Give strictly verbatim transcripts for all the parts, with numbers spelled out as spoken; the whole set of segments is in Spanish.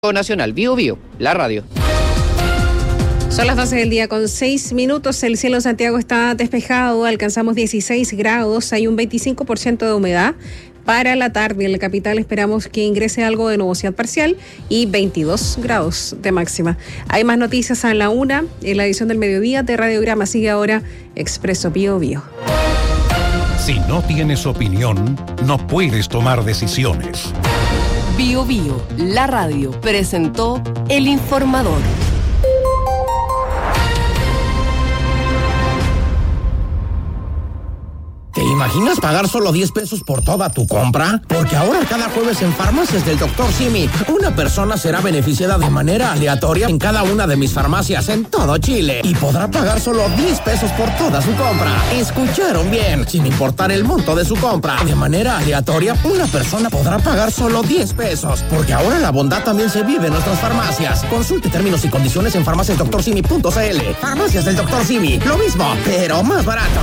Nacional, Bio Bio, la radio. Son las doce del día con seis minutos. El cielo en Santiago está despejado, alcanzamos dieciséis grados, hay un veinticinco por ciento de humedad. Para la tarde en la capital esperamos que ingrese algo de nubosidad parcial y veintidós grados de máxima. Hay más noticias a la una en la edición del mediodía de Radiograma. Sigue ahora Expreso Bio Bio. Si no tienes opinión, no puedes tomar decisiones. Bio Bio, la radio, presentó El Informador. ¿Te imaginas pagar solo diez pesos por toda tu compra? Porque ahora cada jueves en Farmacias del doctor Simi, una persona será beneficiada de manera aleatoria en cada una de mis farmacias en todo Chile y podrá pagar solo diez pesos por toda su compra. ¿Escucharon bien? Sin importar el monto de su compra, de manera aleatoria, una persona podrá pagar solo diez pesos. Porque ahora la bondad también se vive en nuestras farmacias. Consulte términos y condiciones en farmacias doctor simi punto c l. Farmacias del doctor Simi, lo mismo, pero más barato.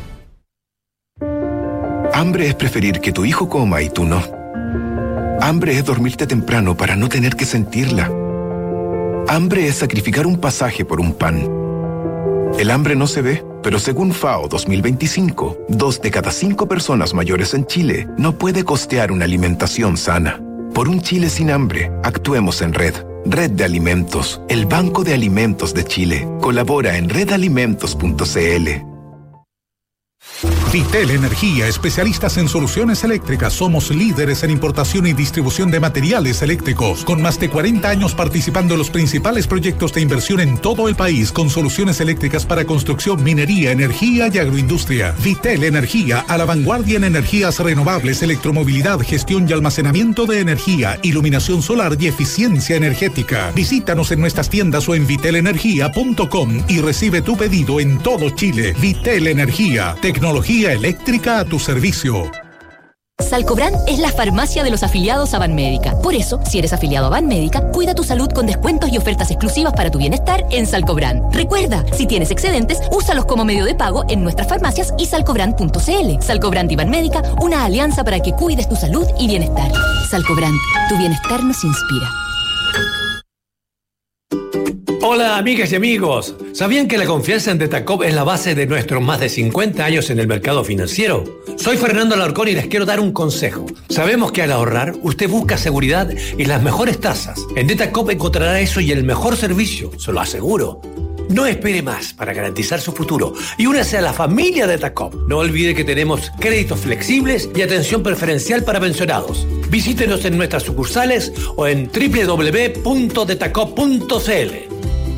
Hambre es preferir que tu hijo coma y tú no. Hambre es dormirte temprano para no tener que sentirla. Hambre es sacrificar un pasaje por un pan. El hambre no se ve, pero según FAO dos mil veinticinco, dos de cada cinco personas mayores en Chile no puede costear una alimentación sana. Por un Chile sin hambre, actuemos en red. Red de Alimentos, el Banco de Alimentos de Chile. Colabora en red alimentos punto c l. Vitel Energía, especialistas en soluciones eléctricas. Somos líderes en importación y distribución de materiales eléctricos, con más de cuarenta años participando en los principales proyectos de inversión en todo el país, con soluciones eléctricas para construcción, minería, energía y agroindustria. Vitel Energía, a la vanguardia en energías renovables, electromovilidad, gestión y almacenamiento de energía, iluminación solar y eficiencia energética. Visítanos en nuestras tiendas o en vitel energía punto com y recibe tu pedido en todo Chile. Vitel Energía, tecnología eléctrica a tu servicio. Salcobran es la farmacia de los afiliados a Banmédica. Por eso, si eres afiliado a Banmédica, cuida tu salud con descuentos y ofertas exclusivas para tu bienestar en Salcobran. Recuerda, si tienes excedentes, úsalos como medio de pago en nuestras farmacias y salcobran punto c l. Salcobran y Banmédica, una alianza para que cuides tu salud y bienestar. Salcobran, tu bienestar nos inspira. Hola amigas y amigos, ¿sabían que la confianza en Detacop es la base de nuestros más de cincuenta años en el mercado financiero? Soy Fernando Alarcón y les quiero dar un consejo. Sabemos que al ahorrar, usted busca seguridad y las mejores tasas. En Detacop encontrará eso y el mejor servicio, se lo aseguro. No espere más para garantizar su futuro y únase a la familia Detacop. No olvide que tenemos créditos flexibles y atención preferencial para pensionados. Visítenos en nuestras sucursales o en doble u doble u doble u punto detacop punto c l.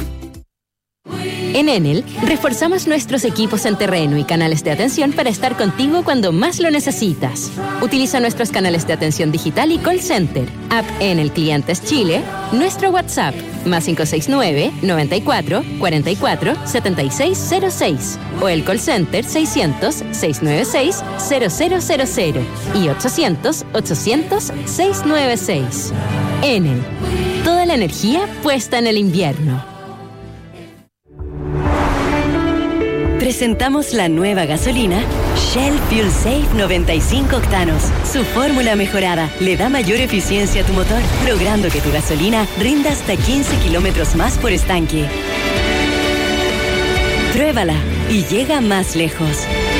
En Enel, reforzamos nuestros equipos en terreno y canales de atención para estar contigo cuando más lo necesitas. Utiliza nuestros canales de atención digital y call center, app Enel Clientes Chile, nuestro WhatsApp, más cinco seis nueve, noventa y cuatro, cuarenta y cuatro, setenta y seis cero seis, o el call center seiscientos, seiscientos noventa y seis, cero cero cero cero y ochocientos, ochocientos, seiscientos noventa y seis. Enel, toda la energía puesta en el invierno. Presentamos la nueva gasolina Shell Fuel Safe noventa y cinco octanos. Su fórmula mejorada le da mayor eficiencia a tu motor, logrando que tu gasolina rinda hasta quince kilómetros más por estanque. Pruébala y llega más lejos.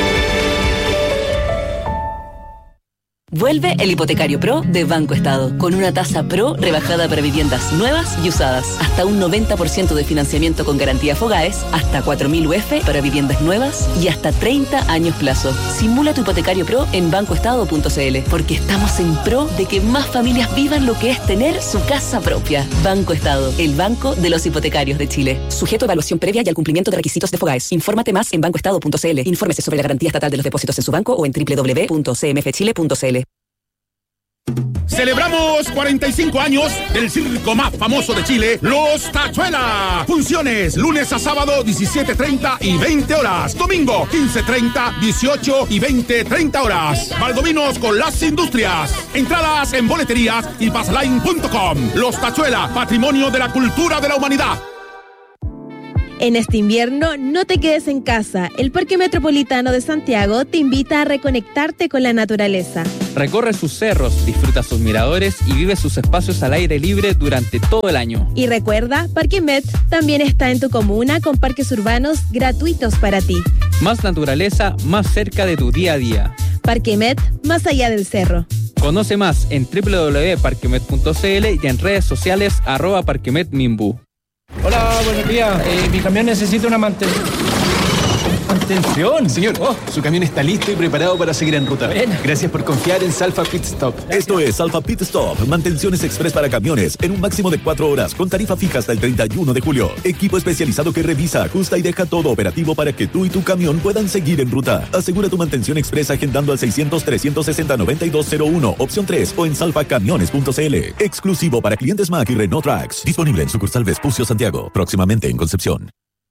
Vuelve el Hipotecario Pro de Banco Estado, con una tasa Pro rebajada para viviendas nuevas y usadas. Hasta un noventa por ciento de financiamiento con garantía Fogaes, hasta cuatro mil U F para viviendas nuevas y hasta treinta años plazo. Simula tu Hipotecario Pro en banco estado punto c l, porque estamos en pro de que más familias vivan lo que es tener su casa propia. Banco Estado, el banco de los hipotecarios de Chile. Sujeto a evaluación previa y al cumplimiento de requisitos de Fogaes. Infórmate más en banco estado punto c l. Infórmese sobre la garantía estatal de los depósitos en su banco o en doble u doble u doble u punto c m f chile punto c l. Celebramos cuarenta y cinco años del circo más famoso de Chile, Los Tachuela. Funciones lunes a sábado diecisiete treinta y veinte horas. Domingo quince treinta, dieciocho y veinte treinta horas. Valdominos con las industrias. Entradas en boleterías y passline punto com. Los Tachuela, patrimonio de la cultura de la humanidad. En este invierno, no te quedes en casa. El Parque Metropolitano de Santiago te invita a reconectarte con la naturaleza. Recorre sus cerros, disfruta sus miradores y vive sus espacios al aire libre durante todo el año. Y recuerda, Parque Met también está en tu comuna con parques urbanos gratuitos para ti. Más naturaleza, más cerca de tu día a día. Parque Met, más allá del cerro. Conoce más en doble u doble u doble u punto parquemet punto c l y en redes sociales arroba parquemetmimbu. Hola, buenos días. Eh, mi camión necesita una mantención. ¿Mantención? Señor, oh, su camión está listo y preparado para seguir en ruta. Bueno. Gracias por confiar en Salfa Pit Stop. Gracias. Esto es Salfa Pit Stop, mantenciones express para camiones en un máximo de cuatro horas con tarifa fija hasta el treinta y uno de julio. Equipo especializado que revisa, ajusta y deja todo operativo para que tú y tu camión puedan seguir en ruta. Asegura tu mantención express agendando al seiscientos, trescientos sesenta, noventa y dos cero uno, opción tres o en salfa camiones punto c l. Exclusivo para clientes Mack y Renault Trax. Disponible en sucursal Vespucio Santiago, próximamente en Concepción.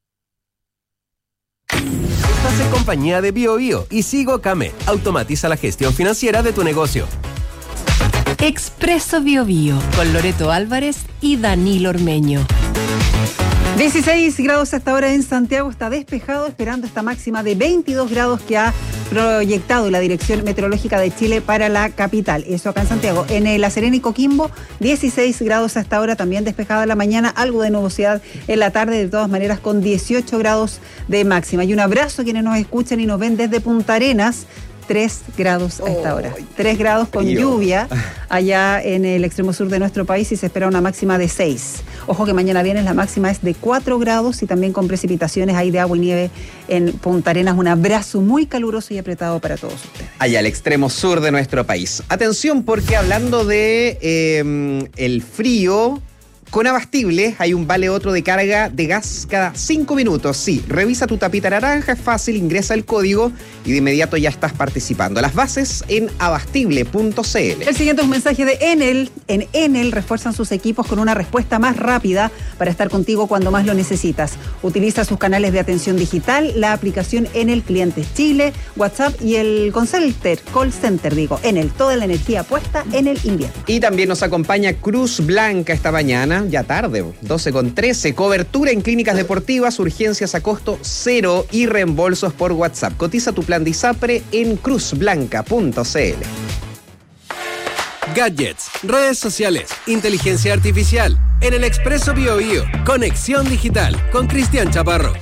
Estás en compañía de Bio Bio y Sigo Came. Automatiza la gestión financiera de tu negocio. Expreso Bio Bio con Loreto Álvarez y Danilo Ormeño. dieciséis grados hasta ahora en Santiago, está despejado, esperando esta máxima de veintidós grados que ha proyectado la Dirección Meteorológica de Chile para la capital. Eso acá en Santiago. En La Serena y Coquimbo, dieciséis grados hasta ahora, también despejada la mañana, algo de nubosidad en la tarde, de todas maneras con dieciocho grados de máxima. Y un abrazo a quienes nos escuchan y nos ven desde Punta Arenas. tres grados a esta hora. tres grados con frío. Lluvia allá en el extremo sur de nuestro país y se espera una máxima de seis. Ojo que mañana viernes la máxima es de cuatro grados y también con precipitaciones ahí de agua y nieve en Punta Arenas. Un abrazo muy caluroso y apretado para todos ustedes. Allá al extremo sur de nuestro país. Atención, porque hablando de eh, el frío, con Abastible hay un vale otro de carga de gas cada cinco minutos. Sí, revisa tu tapita naranja, es fácil, ingresa el código y de inmediato ya estás participando. Las bases en abastible punto c l. El siguiente es un mensaje de Enel. En Enel refuerzan sus equipos con una respuesta más rápida para estar contigo cuando más lo necesitas. Utiliza sus canales de atención digital, la aplicación Enel Clientes Chile, WhatsApp y el call center, call center digo, Enel, toda la energía puesta en el invierno. Y también nos acompaña Cruz Blanca esta mañana. Ya tarde, doce con trece, cobertura en clínicas deportivas, urgencias a costo cero y reembolsos por WhatsApp. Cotiza tu plan de ISAPRE en cruz blanca punto c l. Gadgets, redes sociales, inteligencia artificial. En el Expreso Bio Bio, Conexión Digital con Cristian Chaparro.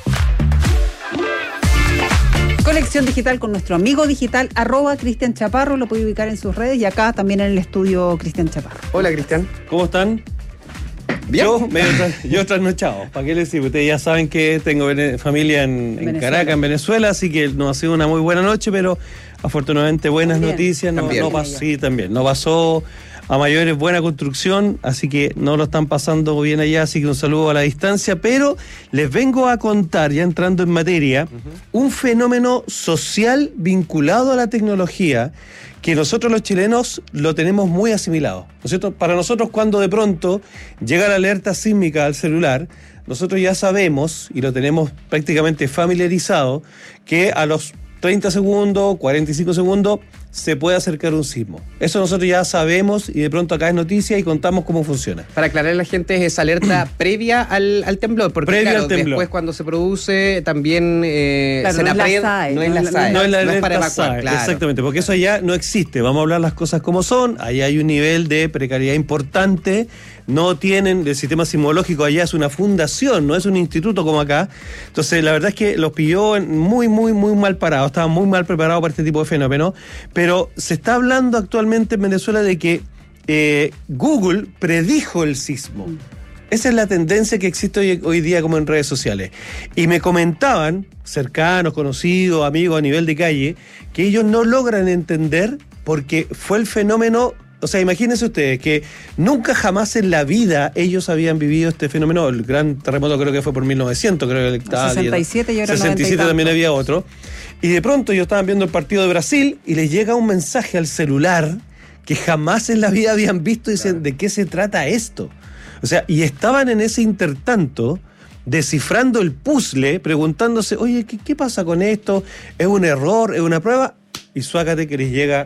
Conexión Digital con nuestro amigo digital, arroba Cristian Chaparro, lo puede ubicar en sus redes y acá también en el estudio Cristian Chaparro. Hola, Cristian. ¿Cómo están? ¿Bien? Yo, medio tra- yo trasnochado. ¿Para qué les digo? Ustedes ya saben que tengo vene- familia en, en Caracas, en Venezuela, así que no ha sido una muy buena noche, pero afortunadamente buenas También. noticias. No, También. no pasó, sí, también. No pasó a mayores, buena construcción, así que no lo están pasando bien allá, así que un saludo a la distancia, pero les vengo a contar, ya entrando en materia, uh-huh. un fenómeno social vinculado a la tecnología que nosotros los chilenos lo tenemos muy asimilado, ¿no es cierto? Para nosotros, cuando de pronto llega la alerta sísmica al celular, nosotros ya sabemos, y lo tenemos prácticamente familiarizado, que a los treinta segundos, cuarenta y cinco segundos, se puede acercar un sismo. Eso nosotros ya sabemos y de pronto acá es noticia y contamos cómo funciona. Para aclarar a la gente, es alerta previa al, al temblor, porque previa claro, al temblor. Después cuando se produce también eh, claro, se no, la es pre- la SAE, no es la SAE, no es la no es para alerta evacuar, SAE, claro. exactamente, porque eso allá no existe. Vamos a hablar las cosas como son. Allá hay un nivel de precariedad importante. No tienen, el sistema sismológico allá es una fundación, no es un instituto como acá. Entonces, la verdad es que los pilló muy, muy, muy mal parados. Estaban muy mal preparados para este tipo de fenómeno. Pero se está hablando actualmente en Venezuela de que eh, Google predijo el sismo. Esa es la tendencia que existe hoy, hoy día como en redes sociales. Y me comentaban, cercanos, conocidos, amigos a nivel de calle, que ellos no logran entender porque fue el fenómeno. O sea, imagínense ustedes que nunca jamás en la vida ellos habían vivido este fenómeno. El gran terremoto creo que fue por mil novecientos, creo que estaba sesenta y siete y ahora sesenta y siete también había otro. Y de pronto ellos estaban viendo el partido de Brasil y les llega un mensaje al celular que jamás en la vida habían visto y dicen, ¿de qué se trata esto? O sea, y estaban en ese intertanto descifrando el puzzle, preguntándose, oye, ¿qué, qué pasa con esto? ¿Es un error? ¿Es una prueba? Y suácate que les llega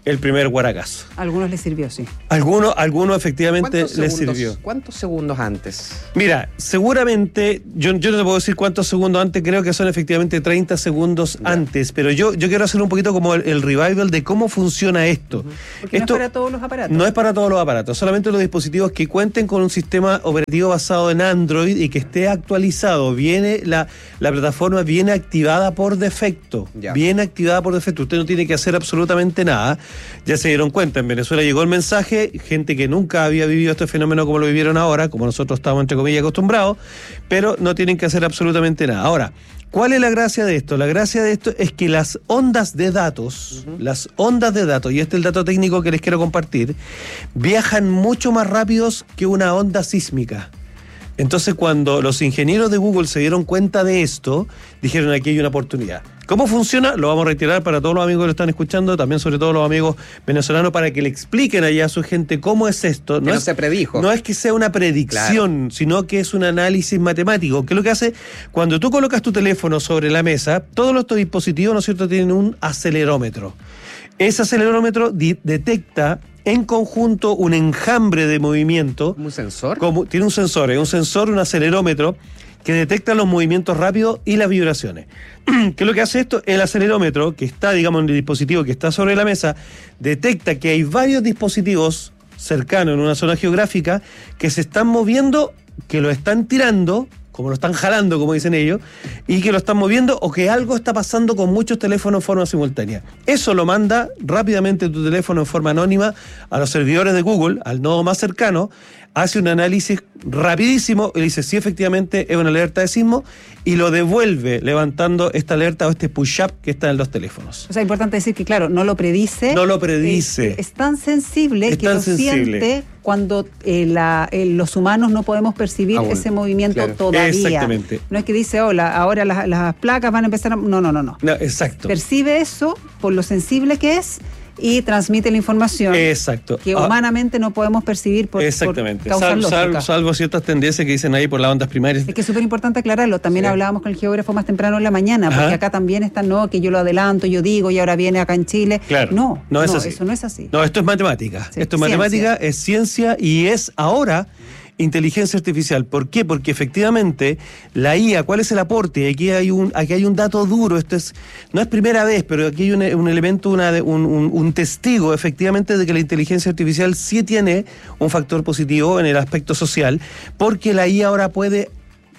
el primer guaracazo. A algunos les sirvió, sí. Algunos, algunos efectivamente les sirvió. ¿Cuántos segundos antes? Mira, seguramente, yo, yo no te puedo decir cuántos segundos antes, creo que son efectivamente treinta segundos ya. antes, pero yo, yo quiero hacer un poquito como el, el revival de cómo funciona esto. Uh-huh. Porque esto no es para todos los aparatos. No es para todos los aparatos, solamente los dispositivos que cuenten con un sistema operativo basado en Android y que esté actualizado. Viene la, la plataforma viene activada por defecto. Ya. Viene activada por defecto. Usted no tiene que hacer absolutamente nada. Ya se dieron cuenta, en Venezuela llegó el mensaje, gente que nunca había vivido este fenómeno como lo vivieron ahora, como nosotros estamos entre comillas acostumbrados, pero no tienen que hacer absolutamente nada. Ahora, ¿cuál es la gracia de esto? La gracia de esto es que las ondas de datos, uh-huh. las ondas de datos, y este es el dato técnico que les quiero compartir, viajan mucho más rápidos que una onda sísmica. Entonces, cuando los ingenieros de Google se dieron cuenta de esto, dijeron: aquí hay una oportunidad. ¿Cómo funciona? Lo vamos a retirar para todos los amigos que lo están escuchando, también sobre todo los amigos venezolanos, para que le expliquen allá a su gente cómo es esto. No, que no es, se predijo. No es que sea una predicción, claro. sino que es un análisis matemático. ¿Qué es lo que hace? Cuando tú colocas tu teléfono sobre la mesa, todos los dispositivos, ¿no es cierto?, tienen un acelerómetro. Ese acelerómetro di- detecta en conjunto un enjambre de movimiento. ¿Un sensor? Como, tiene un sensor, es un sensor, un acelerómetro, que detecta los movimientos rápidos y las vibraciones. ¿Qué es lo que hace esto? El acelerómetro, que está, digamos, en el dispositivo que está sobre la mesa, detecta que hay varios dispositivos cercanos en una zona geográfica que se están moviendo, que lo están tirando, como lo están jalando, como dicen ellos, y que lo están moviendo, o que algo está pasando con muchos teléfonos en forma simultánea. Eso lo manda rápidamente tu teléfono en forma anónima a los servidores de Google, al nodo más cercano, hace un análisis rapidísimo y dice si efectivamente es una alerta de sismo, y lo devuelve levantando esta alerta o este push-up que está en los teléfonos. O sea, es importante decir que, claro, no lo predice. No lo predice. Es, es tan sensible es que tan lo sensible. siente cuando eh, la, eh, los humanos no podemos percibir Aún, ese movimiento claro. todavía. Exactamente. No es que dice, oh, la, ahora las, las placas van a empezar a... No, no, no, no. No, exacto. Percibe eso por lo sensible que es y transmite la información. Exacto. Que humanamente ah, no podemos percibir por, exactamente. por causas Sal, lógicas. Sal, salvo ciertas tendencias que dicen ahí por las ondas primarias. Es que es súper importante aclararlo. También sí. hablábamos con el geógrafo más temprano en la mañana, porque Ajá. acá también está, no, que yo lo adelanto, yo digo, y ahora viene acá en Chile. Claro. No, no, es no así. eso no es así. No, esto es matemática. Sí. Esto es ciencia. matemática, es ciencia y es ahora inteligencia artificial. ¿Por qué? Porque efectivamente la I A, ¿cuál es el aporte? Aquí hay un, aquí hay un dato duro. Esto es, no es primera vez, pero aquí hay un, un elemento, una, un, un, un testigo efectivamente de que la inteligencia artificial sí tiene un factor positivo en el aspecto social, porque la I A ahora puede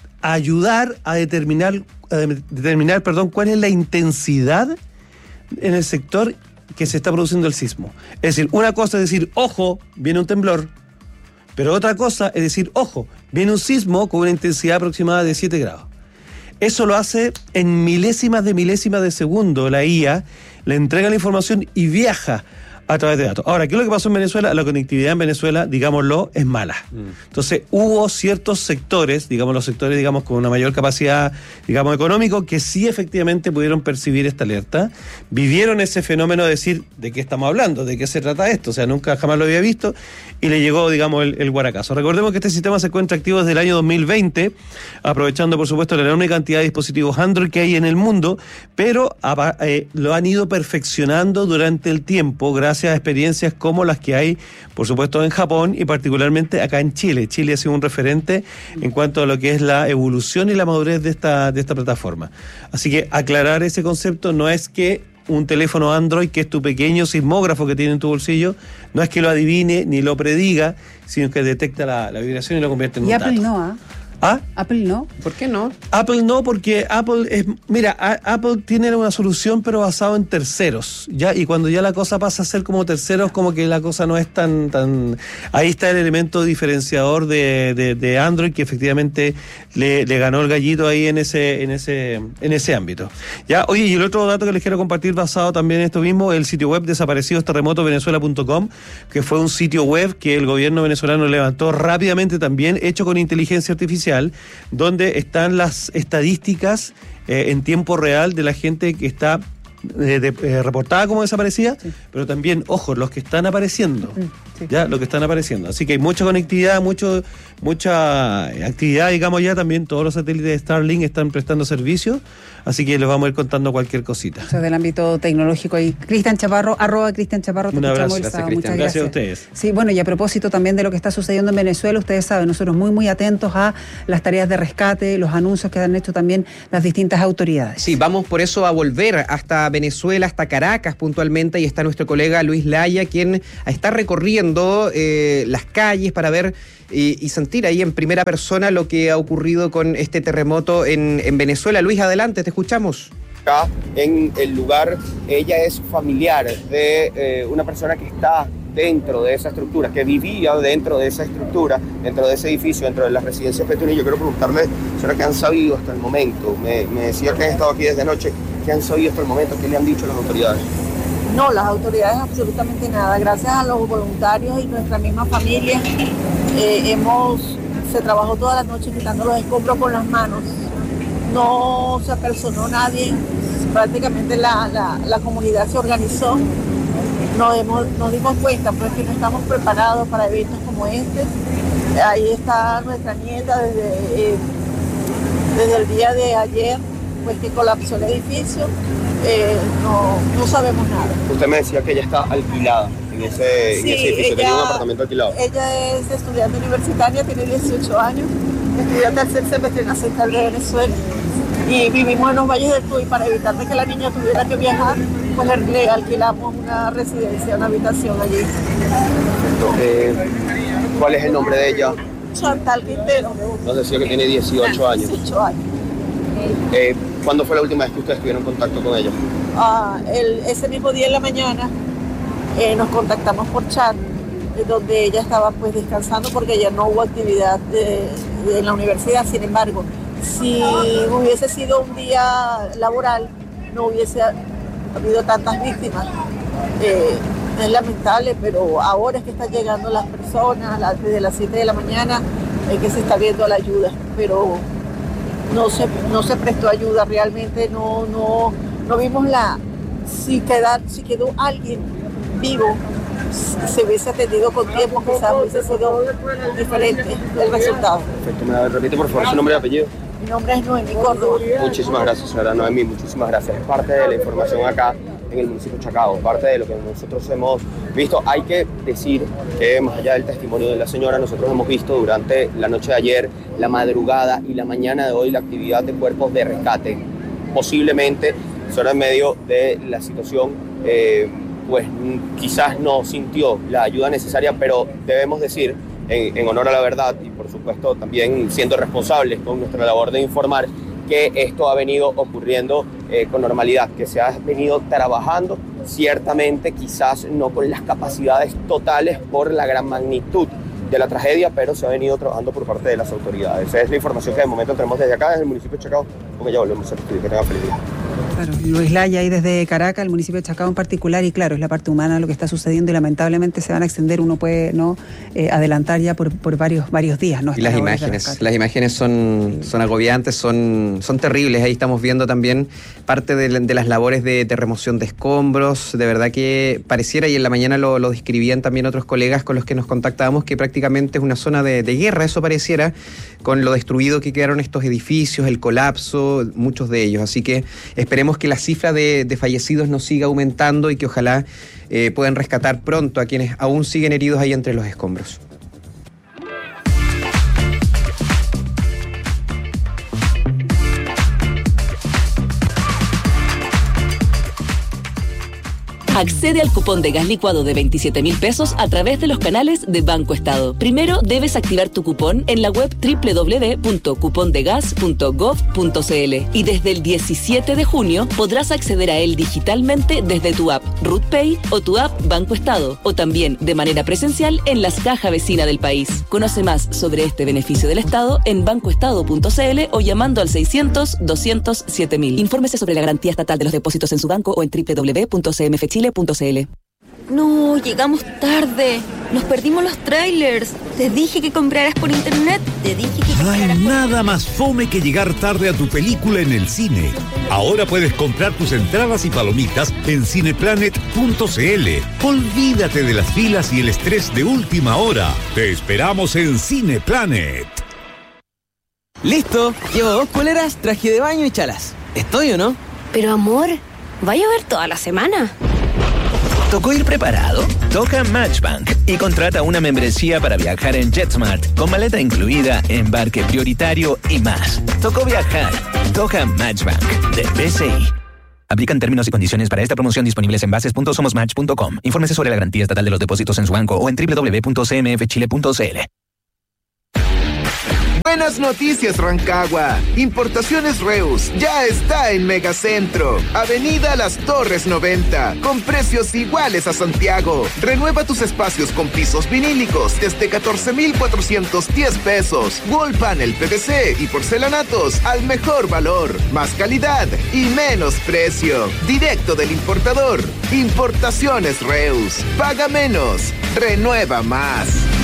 ayudar a determinar, a determinar, perdón, cuál es la intensidad en el sector que se está produciendo el sismo. Es decir, una cosa es decir, ojo, viene un temblor. Pero otra cosa es decir, ojo, viene un sismo con una intensidad aproximada de siete grados. Eso lo hace en milésimas de milésimas de segundo. La I A le entrega la información y viaja a través de datos. Ahora, ¿qué es lo que pasó en Venezuela? La conectividad en Venezuela, digámoslo, es mala. Mm. Entonces, hubo ciertos sectores, digamos los sectores, digamos, con una mayor capacidad, digamos, económico, que sí efectivamente pudieron percibir esta alerta, vivieron ese fenómeno de decir, ¿de qué estamos hablando? ¿De qué se trata esto? O sea, nunca jamás lo había visto, y le llegó, digamos, el, el guaracazo. Recordemos que este sistema se encuentra activo desde el año dos mil veinte, aprovechando, por supuesto, la enorme cantidad de dispositivos Android que hay en el mundo, pero eh, lo han ido perfeccionando durante el tiempo, gracias a experiencias como las que hay, por supuesto, en Japón y particularmente acá en Chile. Chile ha sido un referente en cuanto a lo que es la evolución y la madurez de esta, de esta plataforma. Así que aclarar ese concepto, no es que un teléfono Android, que es tu pequeño sismógrafo que tiene en tu bolsillo, no es que lo adivine ni lo prediga, sino que detecta la, la vibración y lo convierte en un dato. Y Apple no, ¿ah? ¿eh? ¿Ah? Apple no. ¿Por qué no? Apple no, porque Apple es, mira, a, Apple tiene una solución pero basado en terceros, ya, y cuando ya la cosa pasa a ser como terceros, como que la cosa no es tan, tan, ahí está el elemento diferenciador de, de, de Android, que efectivamente le, le ganó el gallito ahí en ese, en ese, en ese ámbito. Ya, oye, y el otro dato que les quiero compartir basado también en esto mismo, el sitio web desaparecidos terremoto venezuela punto com, que fue un sitio web que el gobierno venezolano levantó rápidamente también, hecho con inteligencia artificial, donde están las estadísticas eh, en tiempo real de la gente que está eh, de, eh, reportada como desaparecida, sí. pero también, ojo, los que están apareciendo. Sí. Ya, los que están apareciendo. Así que hay mucha conectividad, mucho, mucha actividad, digamos ya, también todos los satélites de Starlink están prestando servicio, así que les vamos a ir contando cualquier cosita. Eso del ámbito tecnológico ahí. Cristian Chaparro, arroba Cristian Chaparro. Un abrazo, gracias, Cristian. Muchas gracias. Gracias a ustedes. Sí, bueno, y a propósito también de lo que está sucediendo en Venezuela, ustedes saben, nosotros muy, muy atentos a las tareas de rescate, los anuncios que han hecho también las distintas autoridades. Sí, vamos por eso a volver hasta Venezuela, hasta Caracas puntualmente, y está nuestro colega Luis Laya, quien está recorriendo eh, las calles para ver y, y sentir ahí en primera persona lo que ha ocurrido con este terremoto en, en Venezuela. Luis, adelante, te escuchamos. Acá en el lugar, ella es familiar de eh, una persona que está dentro de esa estructura, que vivía dentro de esa estructura, dentro de ese edificio, dentro de las residencias Petuni. Yo quiero preguntarle, señora, ¿qué han sabido hasta el momento? Me, me decía que han estado aquí desde anoche. ¿Qué han sabido hasta el momento? ¿Qué le han dicho las autoridades? No, las autoridades absolutamente nada. Gracias a los voluntarios y nuestra misma familia, eh, hemos, se trabajó toda la noche quitando los escombros con las manos. No se apersonó nadie, prácticamente la, la, la comunidad se organizó. Nos, hemos, nos dimos cuenta pues, que no estamos preparados para eventos como este. Ahí está nuestra nieta desde, eh, desde el día de ayer, pues que colapsó el edificio. Eh, no, no sabemos nada. Usted me decía que ella está alquilada en ese, sí, en ese edificio, ella, tenía un apartamento alquilado. Ella es estudiante universitaria, tiene dieciocho años, estudia tercer semestre en la Central de Venezuela y vivimos en los Valles del Tuy. Para evitar de que la niña tuviera que viajar, pues le, le alquilamos una residencia, una habitación allí. Eh, ¿Cuál es el nombre de ella? Chantal Quintero. Nos decía que tiene dieciocho años. dieciocho años. Eh, ¿Cuándo fue la última vez que ustedes tuvieron contacto con ella? Ah, el, ese mismo día en la mañana eh, nos contactamos por chat, eh, donde ella estaba pues descansando porque ya no hubo actividad de, de, en la universidad. Sin embargo, si hubiese sido un día laboral, no hubiese habido tantas víctimas. Eh, es lamentable, pero ahora es que están llegando las personas, las, desde las siete de la mañana, es que se está viendo la ayuda, pero no se, no se prestó ayuda realmente, no, no, no vimos la, si, quedar, si quedó alguien vivo, se hubiese atendido con tiempo, quizás hubiese sido diferente el resultado. Perfecto, me repite por favor su nombre y apellido. Mi nombre es Noemí Córdoba. Muchísimas gracias, señora Noemí, muchísimas gracias. Es parte de la información acá en el municipio de Chacao, parte de lo que nosotros hemos visto. Hay que decir que más allá del testimonio de la señora, nosotros hemos visto durante la noche de ayer, la madrugada y la mañana de hoy la actividad de cuerpos de rescate. Posiblemente, solo en medio de la situación, eh, pues quizás no sintió la ayuda necesaria, pero debemos decir, en, en honor a la verdad y por supuesto también siendo responsables con nuestra labor de informar, que esto ha venido ocurriendo eh, con normalidad, que se ha venido trabajando, ciertamente quizás no con las capacidades totales por la gran magnitud de la tragedia, pero se ha venido trabajando por parte de las autoridades. Esa es la información que de momento tenemos desde acá, desde el municipio de Chacao, porque ya volvemos al estudio. Que tengan feliz día. Claro, Luis Laya ahí desde Caracas, el municipio de Chacao en particular, y claro, es la parte humana lo que está sucediendo y lamentablemente se van a extender, uno puede no eh, adelantar ya por, por varios varios días. ¿no? Y las imágenes, las imágenes son, son agobiantes, son, son terribles. Ahí estamos viendo también parte de, de las labores de, de remoción de escombros. De verdad que pareciera, y en la mañana lo, lo describían también otros colegas con los que nos contactábamos, que prácticamente es una zona de, de guerra, eso pareciera, con lo destruido que quedaron estos edificios, el colapso, muchos de ellos. Así que esperemos que la cifra de, de fallecidos no siga aumentando y que ojalá eh, puedan rescatar pronto a quienes aún siguen heridos ahí entre los escombros. Accede al cupón de gas licuado de veintisiete mil pesos a través de los canales de Banco Estado. Primero debes activar tu cupón en la web doble u doble u doble u punto cupondegas punto gov punto cl y desde el diecisiete de junio podrás acceder a él digitalmente desde tu app RutPay o tu app Banco Estado, o también de manera presencial en las cajas vecinas del país. Conoce más sobre este beneficio del Estado en bancoestado punto cl o llamando al seiscientos, doscientos, siete mil. Infórmese sobre la garantía estatal de los depósitos en su banco o en doble u doble u doble u punto c m f chile punto c l. No, llegamos tarde. Nos perdimos los trailers. Te dije que compraras por internet. Te dije que No compraras hay por... nada más fome que llegar tarde a tu película en el cine. Ahora puedes comprar tus entradas y palomitas en cineplanet punto c l. Olvídate de las filas y el estrés de última hora. Te esperamos en Cineplanet. Listo, llevo dos poleras, traje de baño y chalas. ¿Estoy o no? Pero amor, ¿va a llover toda la semana? ¿Tocó ir preparado? Toca Matchbank y contrata una membresía para viajar en JetSmart con maleta incluida, embarque prioritario y más. Tocó viajar. Toca Matchbank de B C I. Aplican términos y condiciones para esta promoción disponibles en bases punto somos match punto com. Infórmese sobre la garantía estatal de los depósitos en su banco o en doble u doble u doble u punto c m f chile punto c l. Buenas noticias, Rancagua. Importaciones Reus ya está en Megacentro, Avenida Las Torres noventa, con precios iguales a Santiago. Renueva tus espacios con pisos vinílicos desde catorce mil cuatrocientos diez pesos. Wall panel P V C y porcelanatos al mejor valor, más calidad y menos precio. Directo del importador. Importaciones Reus. Paga menos, renueva más.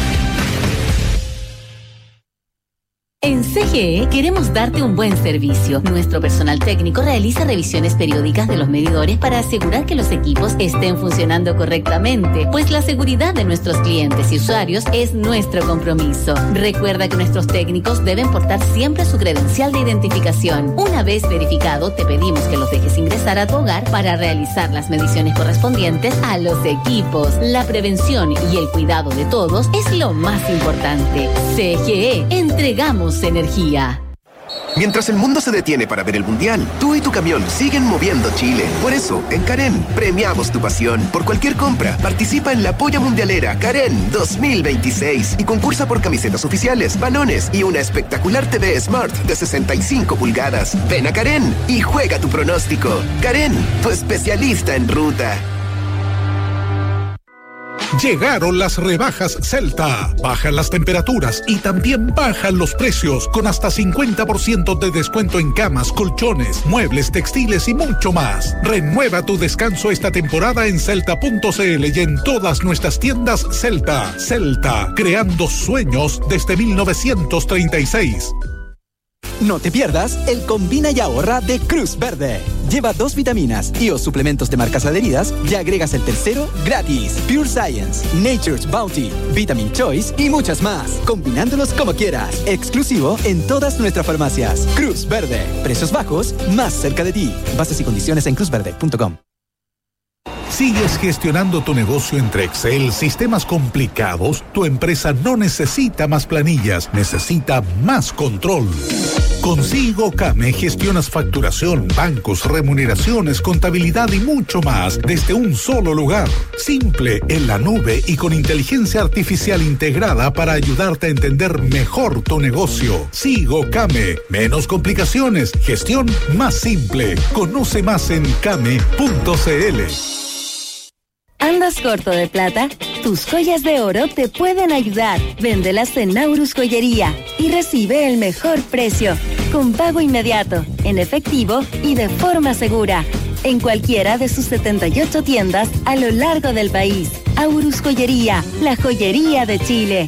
En C G E queremos darte un buen servicio. Nuestro personal técnico realiza revisiones periódicas de los medidores para asegurar que los equipos estén funcionando correctamente, pues la seguridad de nuestros clientes y usuarios es nuestro compromiso. Recuerda que nuestros técnicos deben portar siempre su credencial de identificación. Una vez verificado, te pedimos que los dejes ingresar a tu hogar para realizar las mediciones correspondientes a los equipos. La prevención y el cuidado de todos es lo más importante. C G E, entregamos energía. Mientras el mundo se detiene para ver el Mundial, tú y tu camión siguen moviendo Chile. Por eso, en Karen, premiamos tu pasión. Por cualquier compra, participa en la Polla Mundialera Karen dos mil veintiséis y concursa por camisetas oficiales, balones y una espectacular T V Smart de sesenta y cinco pulgadas. Ven a Karen y juega tu pronóstico. Karen, tu especialista en ruta. Llegaron las rebajas Celta. Bajan las temperaturas y también bajan los precios con hasta cincuenta por ciento de descuento en camas, colchones, muebles, textiles y mucho más. Renueva tu descanso esta temporada en celta punto c l y en todas nuestras tiendas Celta. Celta, creando sueños desde mil novecientos treinta y seis. No te pierdas el Combina y Ahorra de Cruz Verde. Lleva dos vitaminas y o suplementos de marcas adheridas y agregas el tercero gratis. Pure Science, Nature's Bounty, Vitamin Choice y muchas más. Combinándolos como quieras. Exclusivo en todas nuestras farmacias. Cruz Verde. Precios bajos, más cerca de ti. Bases y condiciones en cruz verde punto com. ¿Sigues gestionando tu negocio entre Excel, sistemas complicados? Tu empresa no necesita más planillas, necesita más control. Con Sigo Came gestionas facturación, bancos, remuneraciones, contabilidad y mucho más desde un solo lugar. Simple, en la nube y con inteligencia artificial integrada para ayudarte a entender mejor tu negocio. Sigo Came. Menos complicaciones, gestión más simple. Conoce más en came punto c l. ¿Andas corto de plata? Tus joyas de oro te pueden ayudar. Véndelas en Naurus Joyería y recibe el mejor precio, con pago inmediato, en efectivo y de forma segura. En cualquiera de sus setenta y ocho tiendas a lo largo del país. Aurus Joyería, la joyería de Chile.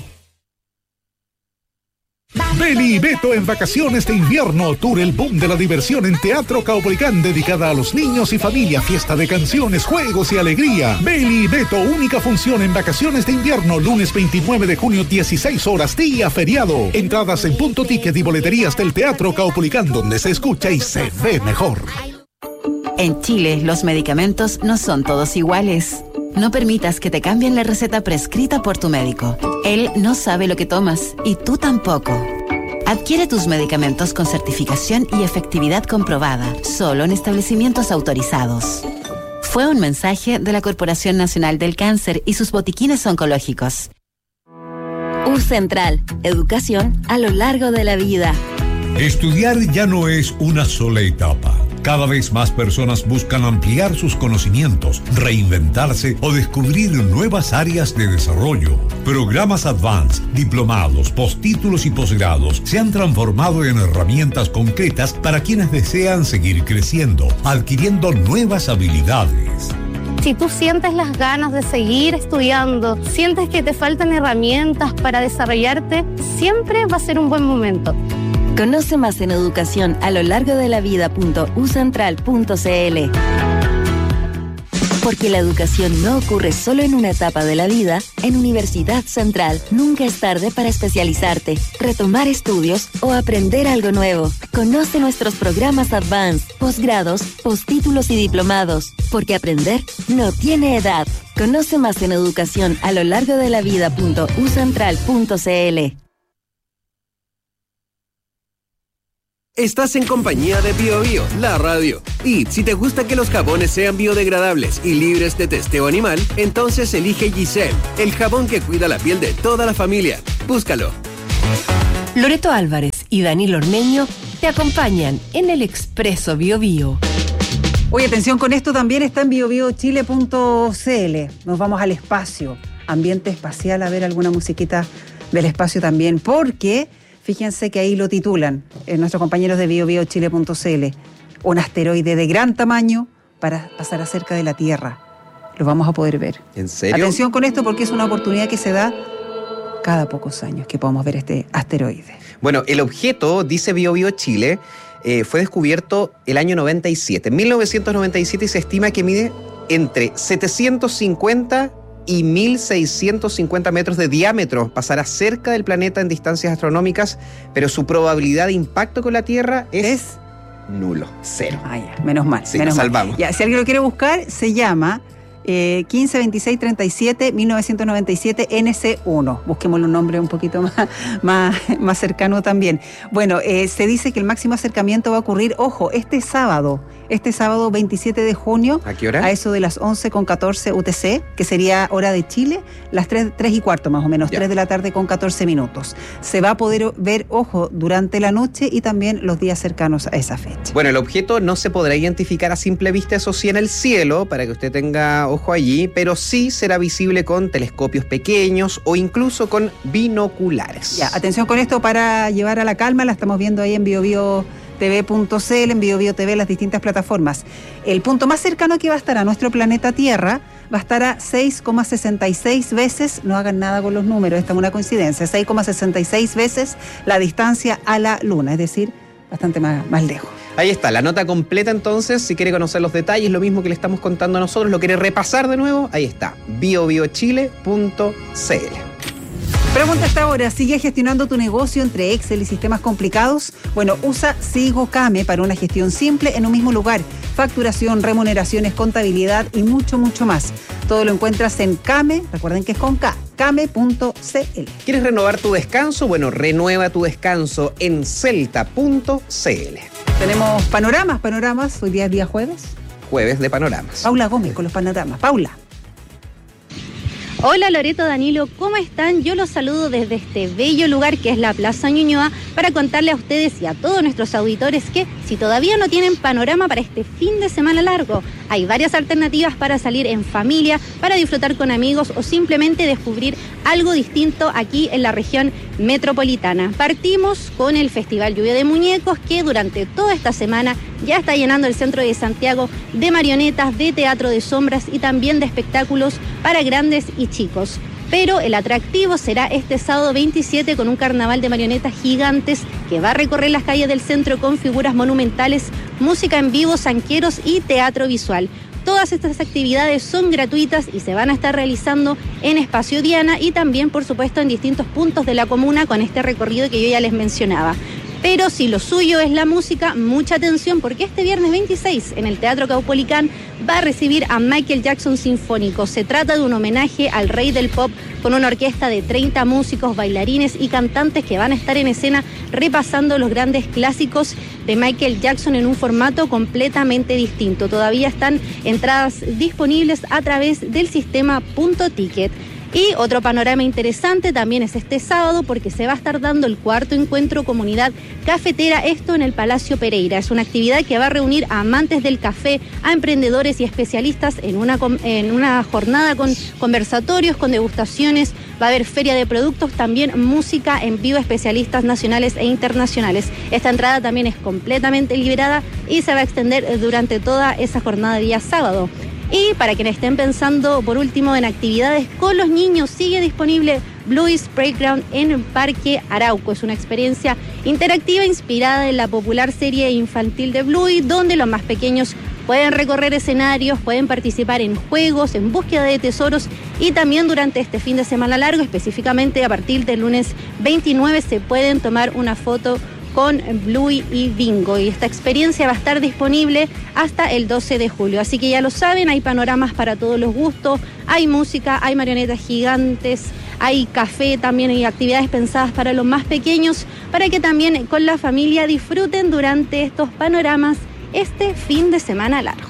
Beli y Beto en vacaciones de invierno, tour el boom de la diversión en Teatro Caupolicán, dedicada a los niños y familia, fiesta de canciones, juegos y alegría. Beli y Beto, única función en vacaciones de invierno, lunes veintinueve de junio, dieciséis horas, día feriado. Entradas en Punto Ticket y boleterías del Teatro Caupolicán, donde se escucha y se ve mejor. En Chile, los medicamentos no son todos iguales. No permitas que te cambien la receta prescrita por tu médico. Él no sabe lo que tomas y tú tampoco. Adquiere tus medicamentos con certificación y efectividad comprobada, solo en establecimientos autorizados. Fue un mensaje de la Corporación Nacional del Cáncer y sus botiquines oncológicos. U Central, educación a lo largo de la vida. Estudiar ya no es una sola etapa. Cada vez más personas buscan ampliar sus conocimientos, reinventarse o descubrir nuevas áreas de desarrollo. Programas Advanced, diplomados, postítulos y posgrados se han transformado en herramientas concretas para quienes desean seguir creciendo, adquiriendo nuevas habilidades. Si tú sientes las ganas de seguir estudiando, sientes que te faltan herramientas para desarrollarte, siempre va a ser un buen momento. Conoce más en educación a lo largo de la vida punto u central punto c l. Porque la educación no ocurre solo en una etapa de la vida, en Universidad Central nunca es tarde para especializarte, retomar estudios o aprender algo nuevo. Conoce nuestros programas Advanced, posgrados, postítulos y diplomados, porque aprender no tiene edad. Conoce más en educación a lo largo de la vida punto u central punto c l. Estás en compañía de Bio Bio, la radio. Y si te gusta que los jabones sean biodegradables y libres de testeo animal, entonces elige Giselle, el jabón que cuida la piel de toda la familia. Búscalo. Loreto Álvarez y Danilo Ormeño te acompañan en el Expreso Bio Bio. Oye, atención con esto, también está en bio bio chile punto c l. Nos vamos al espacio, ambiente espacial, a ver alguna musiquita del espacio también, porque fíjense que ahí lo titulan eh, nuestros compañeros de bio bio chile punto c l. Un asteroide de gran tamaño para pasar cerca de la Tierra. Lo vamos a poder ver. ¿En serio? Atención con esto porque es una oportunidad que se da cada pocos años que podamos ver este asteroide. Bueno, el objeto, dice Bio Bio Chile, eh, fue descubierto el año noventa y siete, mil novecientos noventa y siete, y se estima que mide entre setecientos cincuenta y mil seiscientos cincuenta metros de diámetro. Pasará cerca del planeta en distancias astronómicas, pero su probabilidad de impacto con la Tierra es, ¿Es? nulo, cero. Ah, ya, menos mal. Sí, menos nos mal. salvamos. Ya, si alguien lo quiere buscar, se llama eh, quince veintiséis treinta y siete mil novecientos noventa y siete N C uno. Busquemos un nombre un poquito más, más, más cercano también. Bueno, eh, se dice que el máximo acercamiento va a ocurrir, ojo, este sábado. Este sábado veintisiete de junio. ¿A qué hora? A eso de las once con catorce U T C, que sería hora de Chile, las tres, tres y cuarto más o menos, ya. tres de la tarde con catorce minutos. Se va a poder ver, ojo, durante la noche y también los días cercanos a esa fecha. Bueno, el objeto no se podrá identificar a simple vista, eso sí, en el cielo, para que usted tenga ojo allí, pero sí será visible con telescopios pequeños o incluso con binoculares. Ya, atención con esto para llevar a la calma, la estamos viendo ahí en bio bio t v punto c l, en Bio Bio T V, las distintas plataformas. El punto más cercano que va a estar a nuestro planeta Tierra va a estar a seis coma sesenta y seis veces, no hagan nada con los números, esta es una coincidencia, seis coma sesenta y seis veces la distancia a la Luna, es decir, bastante más, más lejos. Ahí está, la nota completa entonces, si quiere conocer los detalles, lo mismo que le estamos contando a nosotros, lo quiere repasar de nuevo, ahí está, bio bio chile punto c l. Pregunta hasta ahora, ¿sigue gestionando tu negocio entre Excel y sistemas complicados? Bueno, usa SigoCame para una gestión simple en un mismo lugar. Facturación, remuneraciones, contabilidad y mucho, mucho más. Todo lo encuentras en Came, recuerden que es con K, came punto c l. ¿Quieres renovar tu descanso? Bueno, renueva tu descanso en celta punto c l. Tenemos panoramas, panoramas, hoy día es día jueves. Jueves de panoramas. Paula Gómez con los panoramas. Paula. Hola Loreto, Danilo, ¿cómo están? Yo los saludo desde este bello lugar que es la Plaza Ñuñoa para contarle a ustedes y a todos nuestros auditores que si todavía no tienen panorama para este fin de semana largo, hay varias alternativas para salir en familia, para disfrutar con amigos o simplemente descubrir algo distinto aquí en la región metropolitana. Partimos con el Festival Lluvia de Muñecos que durante toda esta semana ya está llenando el centro de Santiago de marionetas, de teatro de sombras y también de espectáculos para grandes y chicos. Pero el atractivo será este sábado veintisiete con un carnaval de marionetas gigantes que va a recorrer las calles del centro con figuras monumentales, música en vivo, zanqueros y teatro visual. Todas estas actividades son gratuitas y se van a estar realizando en Espacio Diana y también, por supuesto, en distintos puntos de la comuna con este recorrido que yo ya les mencionaba. Pero si lo suyo es la música, mucha atención porque este viernes veintiséis en el Teatro Caupolicán va a recibir a Michael Jackson Sinfónico. Se trata de un homenaje al rey del pop con una orquesta de treinta músicos, bailarines y cantantes que van a estar en escena repasando los grandes clásicos de Michael Jackson en un formato completamente distinto. Todavía están entradas disponibles a través del sistema Punto Ticket. Y otro panorama interesante también es este sábado porque se va a estar dando el cuarto encuentro Comunidad Cafetera, esto en el Palacio Pereira. Es una actividad que va a reunir a amantes del café, a emprendedores y especialistas en una, en una jornada con conversatorios, con degustaciones, va a haber feria de productos, también música en vivo, especialistas nacionales e internacionales. Esta entrada también es completamente liberada y se va a extender durante toda esa jornada de día sábado. Y para quienes estén pensando, por último, en actividades con los niños, sigue disponible Bluey's Playground en el Parque Arauco. Es una experiencia interactiva inspirada en la popular serie infantil de Bluey, donde los más pequeños pueden recorrer escenarios, pueden participar en juegos, en búsqueda de tesoros, y también durante este fin de semana largo, específicamente a partir del lunes veintinueve, se pueden tomar una foto con Bluey y Bingo, y esta experiencia va a estar disponible hasta el doce de julio. Así que ya lo saben, hay panoramas para todos los gustos, hay música, hay marionetas gigantes, hay café, también hay actividades pensadas para los más pequeños, para que también con la familia disfruten durante estos panoramas este fin de semana largo.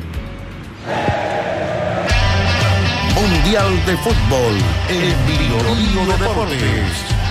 Mundial de Fútbol en Bio Bio Deportes.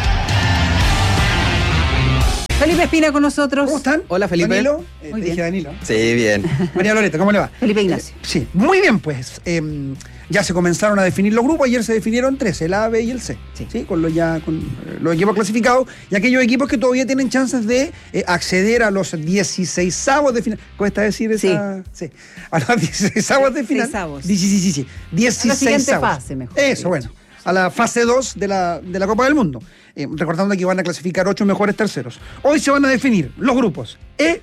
Felipe Espina con nosotros. ¿Cómo están? Hola, Felipe. Danilo. Eh, Muy te bien. dije Danilo. Sí, bien. María Loreta, ¿cómo le va? Felipe Ignacio. Eh, sí, muy bien, pues. Eh, ya se comenzaron a definir los grupos. Ayer se definieron tres, el A, B y el C. Sí. ¿Sí? Con, los, ya, con eh, los equipos clasificados y aquellos equipos que todavía tienen chances de eh, acceder a los dieciseisavos de final. ¿Cuesta decir esa? Sí. sí. A los dieciseisavos de final. dieciseisavos. Sí, sí, sí, sí. dieciseisavos. La siguiente fase, mejor. Eso, bueno. A la fase dos de la, de la Copa del Mundo. Eh, recordando que van a clasificar ocho mejores terceros. Hoy se van a definir los grupos E,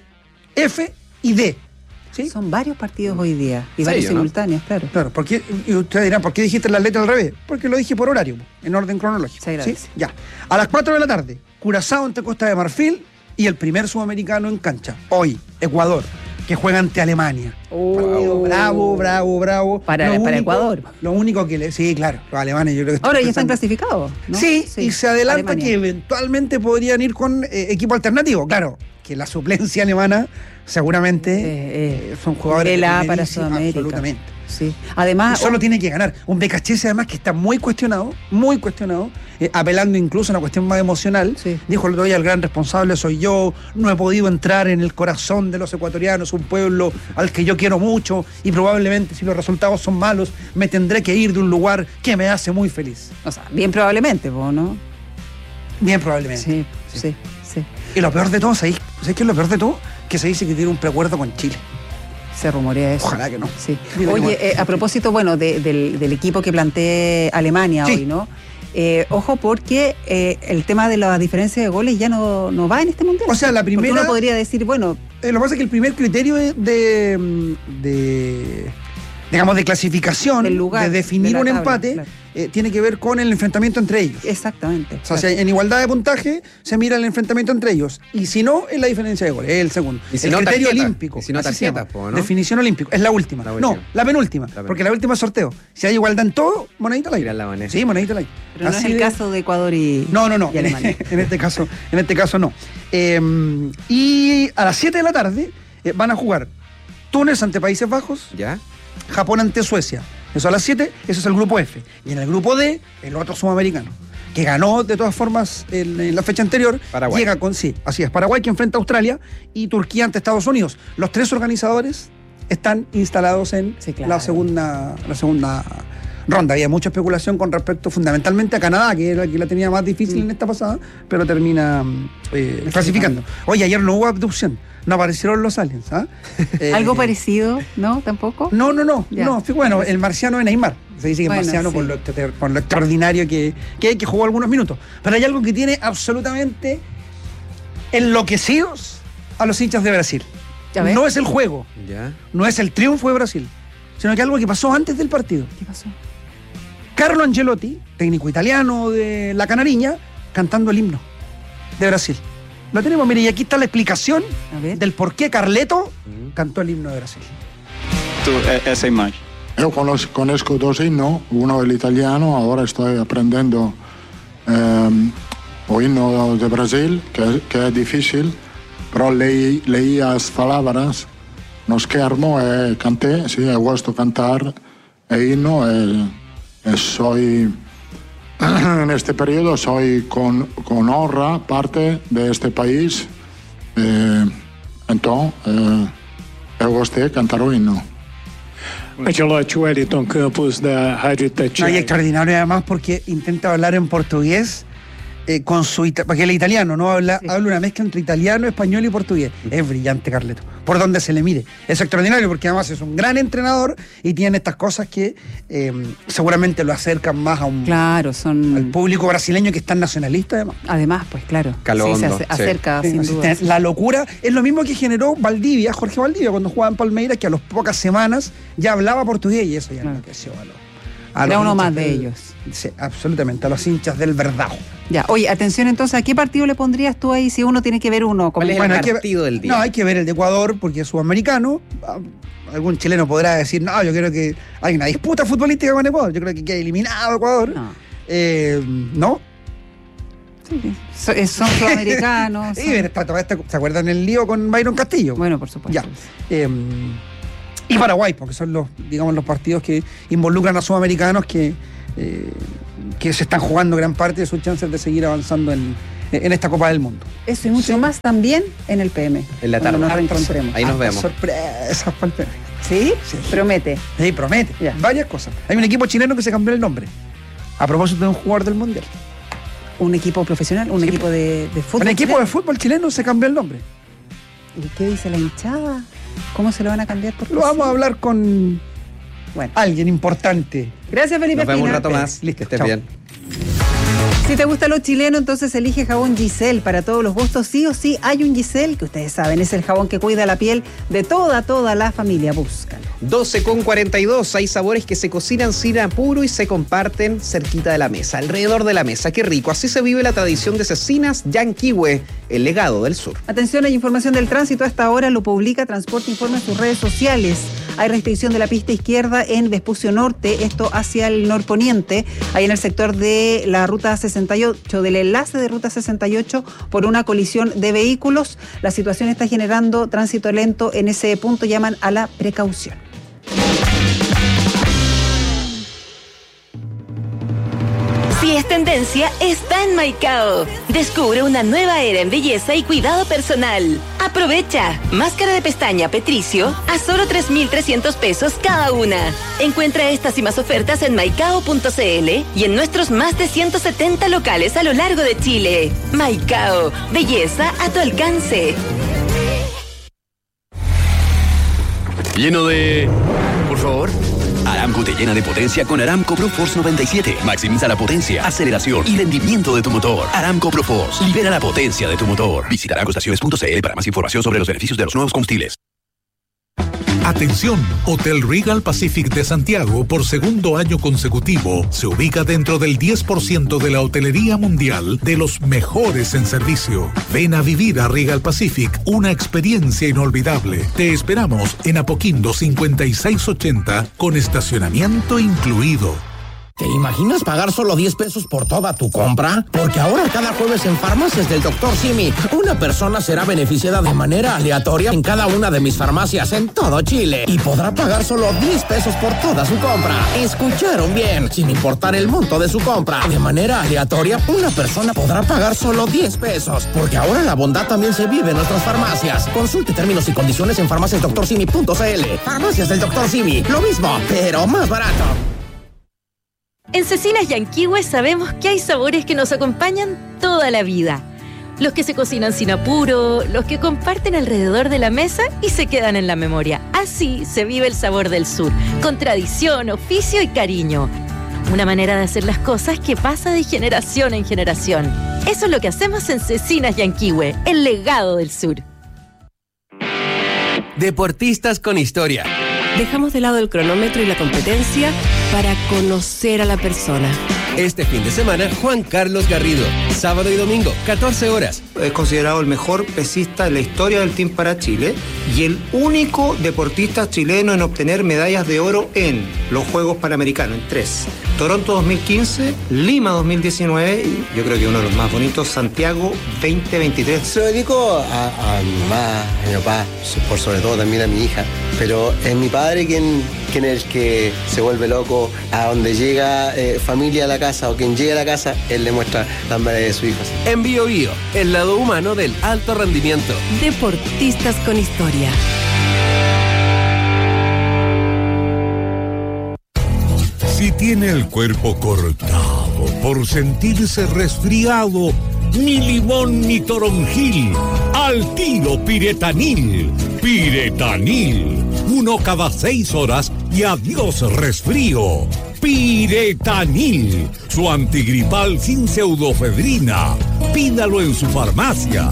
F y D. ¿Sí? Son varios partidos hoy día y Sí, varios ¿no? simultáneos, claro. Claro, porque, y ustedes dirán, ¿por qué dijiste las letras al revés? Porque lo dije por horario, en orden cronológico. Se agradece. ¿Sí? Ya. A las cuatro de la tarde, Curazao ante Costa de Marfil y el primer sudamericano en cancha. Hoy, Ecuador, que juega ante Alemania. Oh. Bravo, bravo, bravo. Para, Lo para único- Ecuador. Lo único que le. Sí, claro, los alemanes yo creo que Ahora están ya están pensando- clasificados, ¿no? Sí, y se adelanta Alemania. que eventualmente podrían ir con eh, equipo alternativo. Claro, que la suplencia alemana seguramente eh, son jugadores el A de para primerísima, Sudamérica. absolutamente. Sí. Además, Y solo tiene que ganar. Un Becachese además que está muy cuestionado, muy cuestionado, eh, apelando incluso a una cuestión más emocional. Dijo el otro día, el gran responsable soy yo, no he podido entrar en el corazón de los ecuatorianos, un pueblo al que yo quiero mucho, y probablemente si los resultados son malos, me tendré que ir de un lugar que me hace muy feliz. o sea, bien probablemente, vos, ¿no? Bien probablemente. Sí, sí, sí. Y lo peor de todo, ¿sabéis ¿sabéis qué es lo peor de todo? Que se dice que tiene un preacuerdo con Chile. Se rumorea eso. Ojalá que no. Sí. Digo, Oye, igual. eh, a propósito, bueno, de- del, del equipo que plantea Alemania Sí. hoy, ¿no? Eh, ojo porque eh, el tema de la diferencia de goles ya no, no va en este mundial. O sea, la Porque primera- uno podría decir, bueno, Eh, lo que pasa es que el primer criterio de, de, de, digamos, de clasificación, Del lugar, de definir de la un tabla, empate, claro. eh, tiene que ver con el enfrentamiento entre ellos. exactamente. O sea, si hay- en igualdad de puntaje se mira el enfrentamiento entre ellos. Y si no, es la diferencia de goles, es el segundo. Y si el no, criterio tarjeta. olímpico. Y si no, así se tarjeta, llama. po, ¿no? Definición olímpico. Es la última. La No, última. la penúltima. penúltima. Porque la última es sorteo. Si hay igualdad en todo, monedita al aire. Mira la manera. Sí, monedita al aire. Pero no Así es el de- caso de Ecuador y, No, no, no. y Alemania. en este caso, en este caso no. Eh, y a las siete de la tarde eh, van a jugar Túnez ante Países Bajos, ¿Ya? Japón ante Suecia. Eso a las siete, eso es el grupo F. Y en el grupo D, el otro sudamericano, que ganó de todas formas en, en la fecha anterior, Paraguay. llega con, sí, así es, Paraguay que enfrenta a Australia y Turquía ante Estados Unidos. Los tres organizadores están instalados en Sí, claro. la segunda, la segunda ronda. Había mucha especulación con respecto fundamentalmente a Canadá, que era el que la tenía más difícil en esta pasada, pero termina eh, clasificando. Oye, ayer no hubo abducción, no aparecieron los aliens. ¿ah? Eh, Algo parecido, ¿no? ¿Tampoco? No, no, no, Ya. no. fue- Bueno, el marciano de Neymar. Se dice que es Bueno, marciano sí. por, lo, extra- por lo extraordinario que, que, que jugó algunos minutos. Pero hay algo que tiene absolutamente enloquecidos a los hinchas de Brasil. A ver. No es el juego, ¿Ya? no es el triunfo de Brasil, sino que algo que pasó antes del partido. ¿Qué pasó? Carlo Ancelotti, técnico italiano de la Canariña, cantando el himno de Brasil. Lo tenemos, mire, y aquí está la explicación A ver. del por qué Carleto cantó el himno de Brasil. Tu, eh, esa imagen. Yo conozco, conozco dos himnos, uno el italiano, ahora estoy aprendiendo um, el himno de Brasil, que, que es difícil, pero leí, leí las palabras, no schermo e canté, sí, he gusto cantar el himno e, e soy, en este periodo soy con, con honra parte de este país, eh, entonces eh, eu gostei de cantar o himno. Ancelotti Wellington Campos da Rádio No, y Itatiaia. extraordinario además porque intenta hablar en portugués eh, con su ita- porque él es italiano, ¿no? Habla, sí. habla una mezcla entre italiano, español y portugués. Es brillante, Carleto. Por donde se le mire. Es extraordinario porque además es un gran entrenador y tiene estas cosas que eh, seguramente lo acercan más a un claro, son al público brasileño que es tan nacionalista además. Además, pues claro. Calondo, sí, se ace- acerca sí. sin Sí, duda. la locura es lo mismo que generó Valdivia, Jorge Valdivia, cuando jugaba en Palmeiras, que a las pocas semanas ya hablaba portugués y eso ya claro. enloqueció a los A Era uno más del, de ellos. Sí, absolutamente, a los hinchas del Verdajo. Ya, oye, atención entonces, ¿a qué partido le pondrías tú ahí si uno tiene que ver uno? ¿Cuál es bueno, el hay partido que, del día? No, hay que ver el de Ecuador porque es sudamericano. Algún chileno podrá decir, no, yo creo que hay una disputa futbolística con Ecuador. Yo creo que queda eliminado Ecuador. No. Eh, ¿No? Sí, so, son sudamericanos. Sí, son... Está, está, ¿se acuerdan el lío con Byron Castillo? Bueno, por supuesto. Ya. Eh, y Paraguay, porque son los, digamos, los partidos que involucran a sudamericanos que, eh, que se están jugando gran parte de sus chances de seguir avanzando en, en esta Copa del Mundo. Eso y mucho sí. más también en el P M. En la tarde. Nos reencontremos. Ahí nos vemos. Sorpresas para el P M. ¿Sí? ¿Sí? Promete. Sí, promete. Ya. Varias cosas. Hay un equipo chileno que se cambió el nombre. A propósito de un jugador del Mundial. ¿Un equipo profesional? ¿Un sí. equipo de, de fútbol? Un equipo chileno? de fútbol chileno se cambió el nombre. ¿Y qué dice la hinchada? ¿Cómo se lo van a cambiar? Por lo vamos sí? a hablar con bueno. alguien importante. Gracias, Felipe. Nos vemos Espina. un rato más. Listo, que estés Chao. bien. Si te gusta lo chileno, entonces elige jabón Giselle. Para todos los gustos, sí o sí, hay un Giselle que ustedes saben, es el jabón que cuida la piel de toda, toda la familia. Búscalo. doce con cuarenta y dos. Hay sabores que se cocinan sin apuro y se comparten cerquita de la mesa, alrededor de la mesa. Qué rico. Así se vive la tradición de Cecinas Yanquihue, el legado del sur. Atención, hay información del tránsito. A esta hora lo publica Transporte Informa en sus redes sociales. Hay restricción de la pista izquierda en Vespucio Norte, esto hacia el norponiente, ahí en el sector de la ruta sesenta y ocho, del enlace de ruta sesenta y ocho, por una colisión de vehículos. La situación está generando tránsito lento en ese punto, llaman a la precaución. Si es tendencia, está en Maicao. Descubre una nueva era en belleza y cuidado personal. Aprovecha. Máscara de pestaña Petricio a solo tres mil trescientos pesos cada una. Encuentra estas y más ofertas en maicao punto cl y en nuestros más de ciento setenta locales a lo largo de Chile. Maicao. Belleza a tu alcance. Lleno de... Por favor. Aramco te llena de potencia con Aramco ProForce noventa y siete. Maximiza la potencia, aceleración y rendimiento de tu motor. Aramco ProForce. Libera la potencia de tu motor. Visita aramco estaciones punto cl para más información sobre los beneficios de los nuevos combustibles. Atención, Hotel Regal Pacific de Santiago, por segundo año consecutivo, se ubica dentro del diez por ciento de la hotelería mundial de los mejores en servicio. Ven a vivir a Regal Pacific una experiencia inolvidable. Te esperamos en Apoquindo cincuenta y seis ochenta con estacionamiento incluido. ¿Te imaginas pagar solo diez pesos por toda tu compra? Porque ahora cada jueves en Farmacias del doctor Simi, una persona será beneficiada de manera aleatoria en cada una de mis farmacias en todo Chile y podrá pagar solo diez pesos por toda su compra. ¿Escucharon bien? Sin importar el monto de su compra. De manera aleatoria, una persona podrá pagar solo diez pesos. Porque ahora la bondad también se vive en nuestras farmacias. Consulte términos y condiciones en farmacias doctor simi punto cl. Farmacias del doctor Simi, lo mismo, pero más barato. En Cecinas Yanquihue sabemos que hay sabores que nos acompañan toda la vida. Los que se cocinan sin apuro, los que comparten alrededor de la mesa y se quedan en la memoria. Así se vive el sabor del sur, con tradición, oficio y cariño. Una manera de hacer las cosas que pasa de generación en generación. Eso es lo que hacemos en Cecinas Yanquihue, el legado del sur. Deportistas con historia. Dejamos de lado el cronómetro y la competencia para conocer a la persona. Este fin de semana, Juan Carlos Garrido. Sábado y domingo, catorce horas. Es considerado el mejor pesista de la historia del Team para Chile y el único deportista chileno en obtener medallas de oro en los Juegos Panamericanos, en tres. Toronto dos mil quince, Lima dos mil diecinueve y yo creo que uno de los más bonitos, Santiago veinte veintitrés. Se lo dedico a, a mi mamá, a mi papá, por sobre todo también a mi hija, pero es mi padre quien, quien es el que se vuelve loco a donde llega eh, familia a la casa o quien llega a la casa, él le muestra las medallas de su hijo. En Bio Bio, el lado humano del alto rendimiento. Deportistas con historia. Si tiene el cuerpo cortado, hijo por sentirse resfriado, ni limón ni toronjil, al tiro Piretanil. Piretanil, uno cada seis horas y adiós resfrío. Piretanil, su antigripal sin pseudofedrina. Pídalo en su farmacia.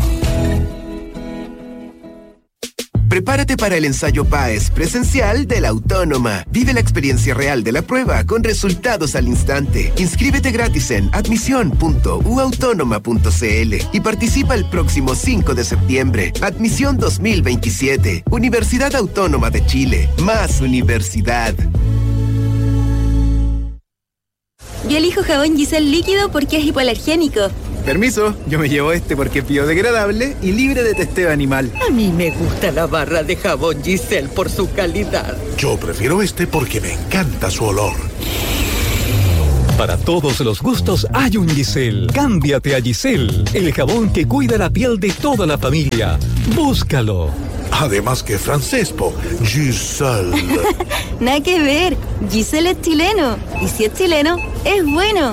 Prepárate para el ensayo P A E S presencial de la Autónoma. Vive la experiencia real de la prueba con resultados al instante. Inscríbete gratis en admisión punto u autónoma punto c l y participa el próximo cinco de septiembre. Admisión dos mil veintisiete. Universidad Autónoma de Chile. Más universidad. Yo elijo jabón Giselle líquido porque es hipoalergénico. Permiso, yo me llevo este porque es biodegradable y libre de testeo animal. A mí me gusta la barra de jabón Giselle por su calidad. Yo prefiero este porque me encanta su olor. Para todos los gustos hay un Giselle. Cámbiate a Giselle, el jabón que cuida la piel de toda la familia. Búscalo. Además que francés, po. Giselle. Nada que ver. Giselle es chileno. Y si es chileno, es bueno.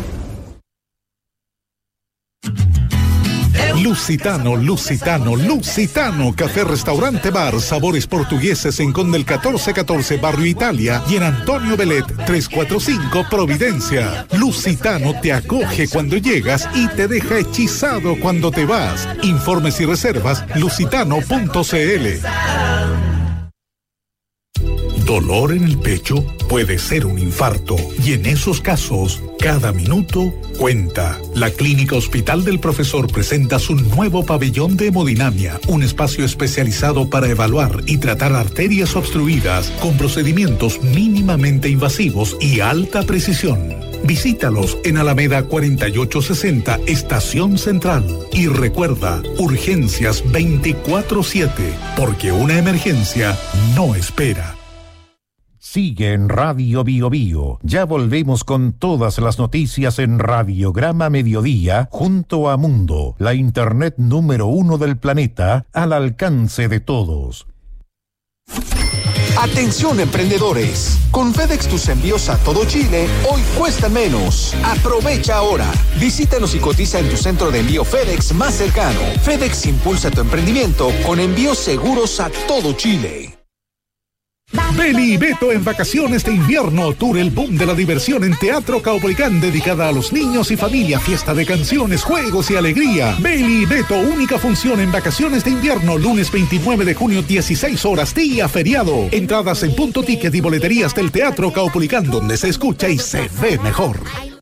Lusitano, Lusitano, Lusitano, café, restaurante, bar, sabores portugueses en Conde el catorce catorce, Barrio Italia, y en Antonio Belet, trescientos cuarenta y cinco, Providencia. Lusitano te acoge cuando llegas y te deja hechizado cuando te vas. Informes y reservas, lusitano punto c l. Dolor en el pecho puede ser un infarto y en esos casos, cada minuto cuenta. La Clínica Hospital del Profesor presenta su nuevo pabellón de hemodinamia, un espacio especializado para evaluar y tratar arterias obstruidas con procedimientos mínimamente invasivos y alta precisión. Visítalos en Alameda cuarenta y ocho sesenta, Estación Central. Y recuerda, urgencias veinticuatro siete, porque una emergencia no espera. Sigue en Radio Bio Bio. Ya volvemos con todas las noticias en Radiograma Mediodía junto a Mundo, la internet número uno del planeta, al alcance de todos. Atención emprendedores, con FedEx tus envíos a todo Chile hoy cuestan menos. Aprovecha ahora. Visítanos y cotiza en tu centro de envío FedEx más cercano. FedEx impulsa tu emprendimiento con envíos seguros a todo Chile. Beli y Beto en vacaciones de invierno, tour el boom de la diversión en Teatro Caupolicán, dedicada a los niños y familia, fiesta de canciones, juegos y alegría. Beli y Beto, única función en vacaciones de invierno, lunes veintinueve de junio, dieciséis horas, día feriado. Entradas en Punto Ticket y boleterías del Teatro Caupolicán, donde se escucha y se ve mejor.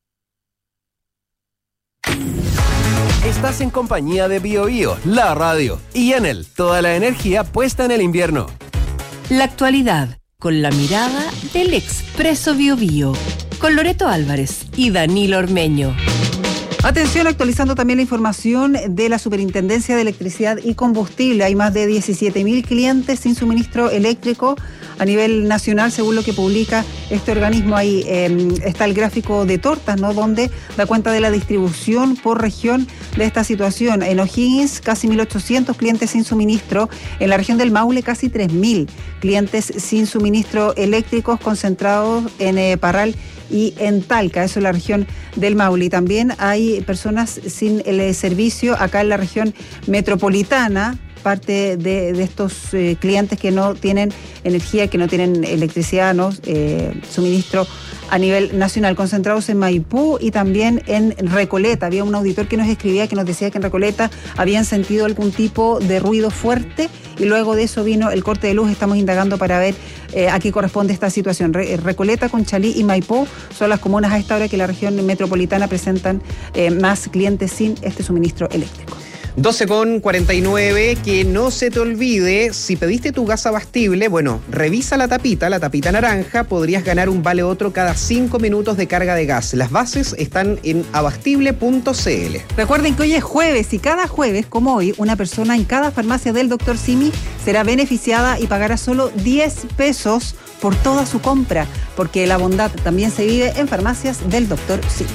Estás en compañía de Bio Bio, la radio, y Enel, toda la energía puesta en el invierno. La actualidad, con la mirada del Expreso Bio Bio, con Loreto Álvarez y Danilo Ormeño. Atención, actualizando también la información de la Superintendencia de Electricidad y Combustible. Hay más de diecisiete mil clientes sin suministro eléctrico a nivel nacional, según lo que publica este organismo. Ahí eh, está el gráfico de tortas, ¿no?, donde da cuenta de la distribución por región de esta situación. En O'Higgins, casi mil ochocientos clientes sin suministro. En la región del Maule, casi tres mil clientes sin suministro eléctricos, concentrados en eh, Parral y en Talca, eso es la región del Maule. Y también hay personas sin el servicio acá en la región metropolitana, parte de, de estos eh, clientes que no tienen energía, que no tienen electricidad, ¿no? eh, suministro a nivel nacional, concentrados en Maipú y también en Recoleta. Había un auditor que nos escribía, que nos decía que en Recoleta habían sentido algún tipo de ruido fuerte y luego de eso vino el corte de luz. Estamos indagando para ver eh, a qué corresponde esta situación. Re- Recoleta, Conchalí y Maipú son las comunas a esta hora que la región metropolitana presentan eh, más clientes sin este suministro eléctrico. doce con cuarenta y nueve, que no se te olvide, si pediste tu gas abastible, bueno, revisa la tapita, la tapita naranja, podrías ganar un vale otro cada cinco minutos de carga de gas. Las bases están en abastible punto c l. Recuerden que hoy es jueves y cada jueves, como hoy, una persona en cada farmacia del doctor Simi será beneficiada y pagará solo diez pesos por toda su compra, porque la bondad también se vive en farmacias del doctor Simi.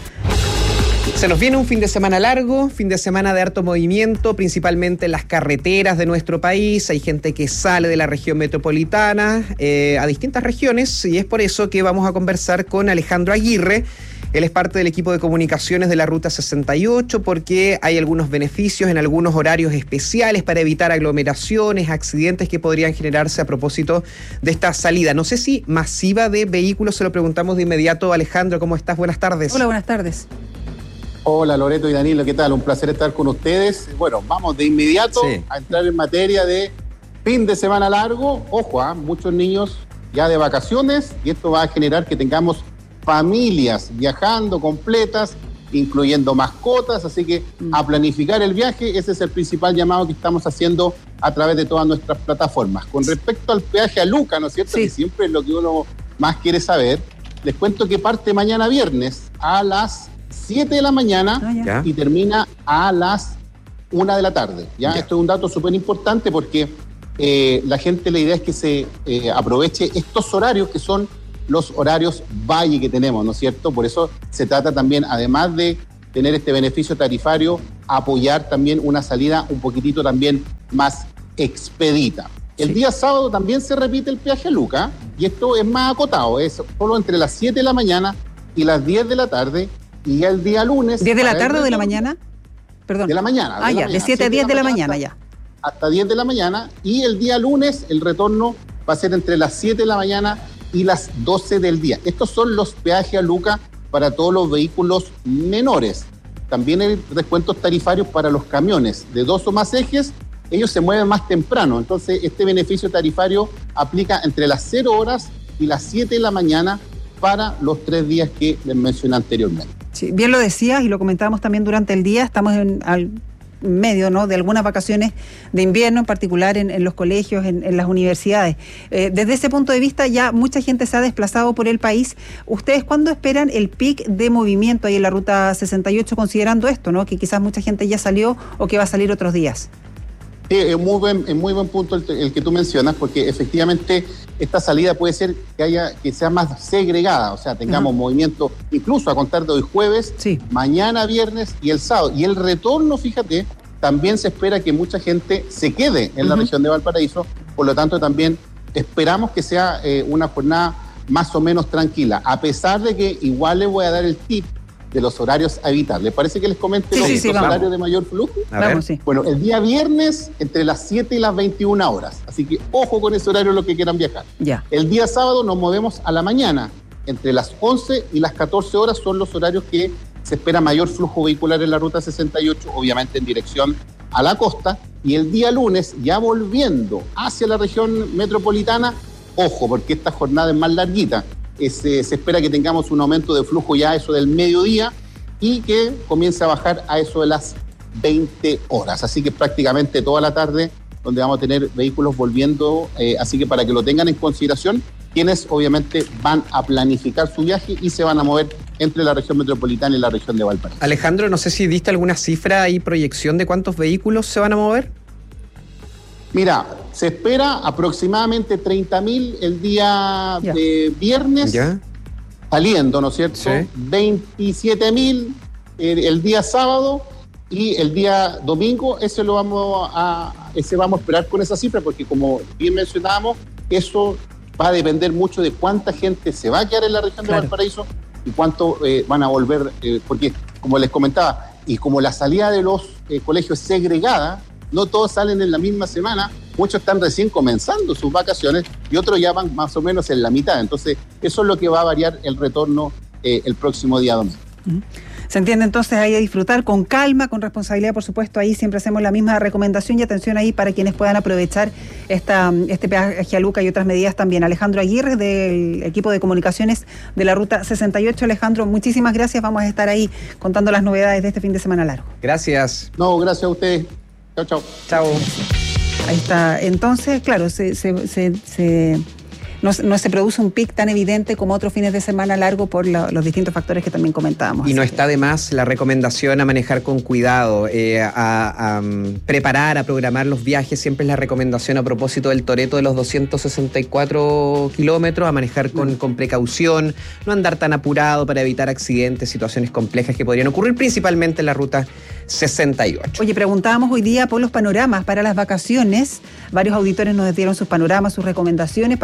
Se nos viene un fin de semana largo, fin de semana de harto movimiento, principalmente en las carreteras de nuestro país. Hay gente que sale de la región metropolitana eh, a distintas regiones y es por eso que vamos a conversar con Alejandro Aguirre. Él es parte del equipo de comunicaciones de la Ruta sesenta y ocho porque hay algunos beneficios en algunos horarios especiales para evitar aglomeraciones, accidentes que podrían generarse a propósito de esta salida. No sé si masiva de vehículos, se lo preguntamos de inmediato. Alejandro, ¿cómo estás? Buenas tardes. Hola, buenas tardes. Hola Loreto y Danilo, ¿qué tal? Un placer estar con ustedes. Bueno, vamos de inmediato sí. a entrar en materia de fin de semana largo. Ojo, ¿eh? muchos niños ya de vacaciones y esto va a generar que tengamos familias viajando completas, incluyendo mascotas, así que a planificar el viaje, ese es el principal llamado que estamos haciendo a través de todas nuestras plataformas. Con respecto al peaje a Luca, ¿no es cierto? Sí. Que siempre es lo que uno más quiere saber, les cuento que parte mañana viernes a las siete de la mañana ah, y termina a las una de la tarde. ¿ya? ya. Esto es un dato súper importante porque eh, la gente, la idea es que se eh, aproveche estos horarios que son los horarios valle que tenemos, ¿no es cierto? Por eso se trata también, además de tener este beneficio tarifario, apoyar también una salida un poquitito también más expedita. El sí. día sábado también se repite el peaje a Luca y esto es más acotado, es solo entre las siete de la mañana y las diez de la tarde. Y ya el día lunes... ¿diez de la tarde o de la mañana? Perdón. De la mañana. Ah, ya, de siete a diez de la mañana, ya. Hasta diez de la mañana. Y el día lunes el retorno va a ser entre las siete de la mañana y las doce del día. Estos son los peajes a Luca para todos los vehículos menores. También hay descuentos tarifarios para los camiones de dos o más ejes. Ellos se mueven más temprano. Entonces, este beneficio tarifario aplica entre las cero horas y las siete de la mañana para los tres días que les mencioné anteriormente. Sí, bien lo decías y lo comentábamos también durante el día, estamos en al medio ¿no? de algunas vacaciones de invierno, en particular en, en los colegios, en, en las universidades. Eh, desde ese punto de vista ya mucha gente se ha desplazado por el país. ¿Ustedes cuándo esperan el pic de movimiento ahí en la Ruta sesenta y ocho, considerando esto, ¿no? que quizás mucha gente ya salió o que va a salir otros días? Sí, es muy buen, es muy buen punto el, el que tú mencionas, porque efectivamente esta salida puede ser que haya que sea más segregada, o sea, tengamos uh-huh. movimiento incluso a contar de hoy jueves, sí. mañana viernes y el sábado. Y el retorno, fíjate, también se espera que mucha gente se quede en uh-huh. la región de Valparaíso, por lo tanto también esperamos que sea eh, una jornada más o menos tranquila, a pesar de que igual les voy a dar el tip de los horarios a evitar. ¿Les parece que les comente sí, los, sí, sí, los horarios de mayor flujo? Vamos, sí. Bueno, el día viernes entre las siete y las veintiuna horas. Así que ojo con ese horario los que quieran viajar. Ya. El día sábado nos movemos a la mañana. Entre las once y las catorce horas son los horarios que se espera mayor flujo vehicular en la Ruta sesenta y ocho, obviamente en dirección a la costa. Y el día lunes, ya volviendo hacia la región metropolitana, ojo, porque esta jornada es más larguita. Se, se espera que tengamos un aumento de flujo ya a eso del mediodía y que comience a bajar a eso de las veinte horas. Así que prácticamente toda la tarde donde vamos a tener vehículos volviendo, eh, así que para que lo tengan en consideración, quienes obviamente van a planificar su viaje y se van a mover entre la región metropolitana y la región de Valparaíso. Alejandro, no sé si diste alguna cifra y proyección de cuántos vehículos se van a mover. Mira, se espera aproximadamente treinta mil el día yeah. de viernes yeah. saliendo, ¿no es cierto? Sí. veintisiete mil el, el día sábado y el día domingo, ese lo vamos a, ese vamos a esperar con esa cifra, porque como bien mencionábamos, eso va a depender mucho de cuánta gente se va a quedar en la región claro. de Valparaíso y cuánto eh, van a volver, eh, porque como les comentaba, y como la salida de los eh, colegios es segregada, no todos salen en la misma semana, muchos están recién comenzando sus vacaciones y otros ya van más o menos en la mitad. Entonces, eso es lo que va a variar el retorno eh, el próximo día domingo. Uh-huh. Se entiende entonces ahí a disfrutar con calma, con responsabilidad, por supuesto. Ahí siempre hacemos la misma recomendación y atención ahí para quienes puedan aprovechar esta, este peaje a Luca y otras medidas también. Alejandro Aguirre, del equipo de comunicaciones de la Ruta sesenta y ocho. Alejandro, muchísimas gracias. Vamos a estar ahí contando las novedades de este fin de semana largo. Gracias. No, gracias a ustedes. Chao, chao. Chao. Ahí está. Entonces, claro, se, se, se, se no, no se produce un pic tan evidente como otros fines de semana largo por la, los distintos factores que también comentábamos. Y no está de más la recomendación a manejar con cuidado, eh, a, a um, preparar, a programar los viajes. Siempre es la recomendación a propósito del Toretto de los doscientos sesenta y cuatro kilómetros, a manejar con, con precaución, no andar tan apurado para evitar accidentes, situaciones complejas que podrían ocurrir, principalmente en la Ruta sesenta y ocho. Oye, preguntábamos hoy día por los panoramas para las vacaciones. Varios auditores nos dieron sus panoramas, sus recomendaciones para disfrutar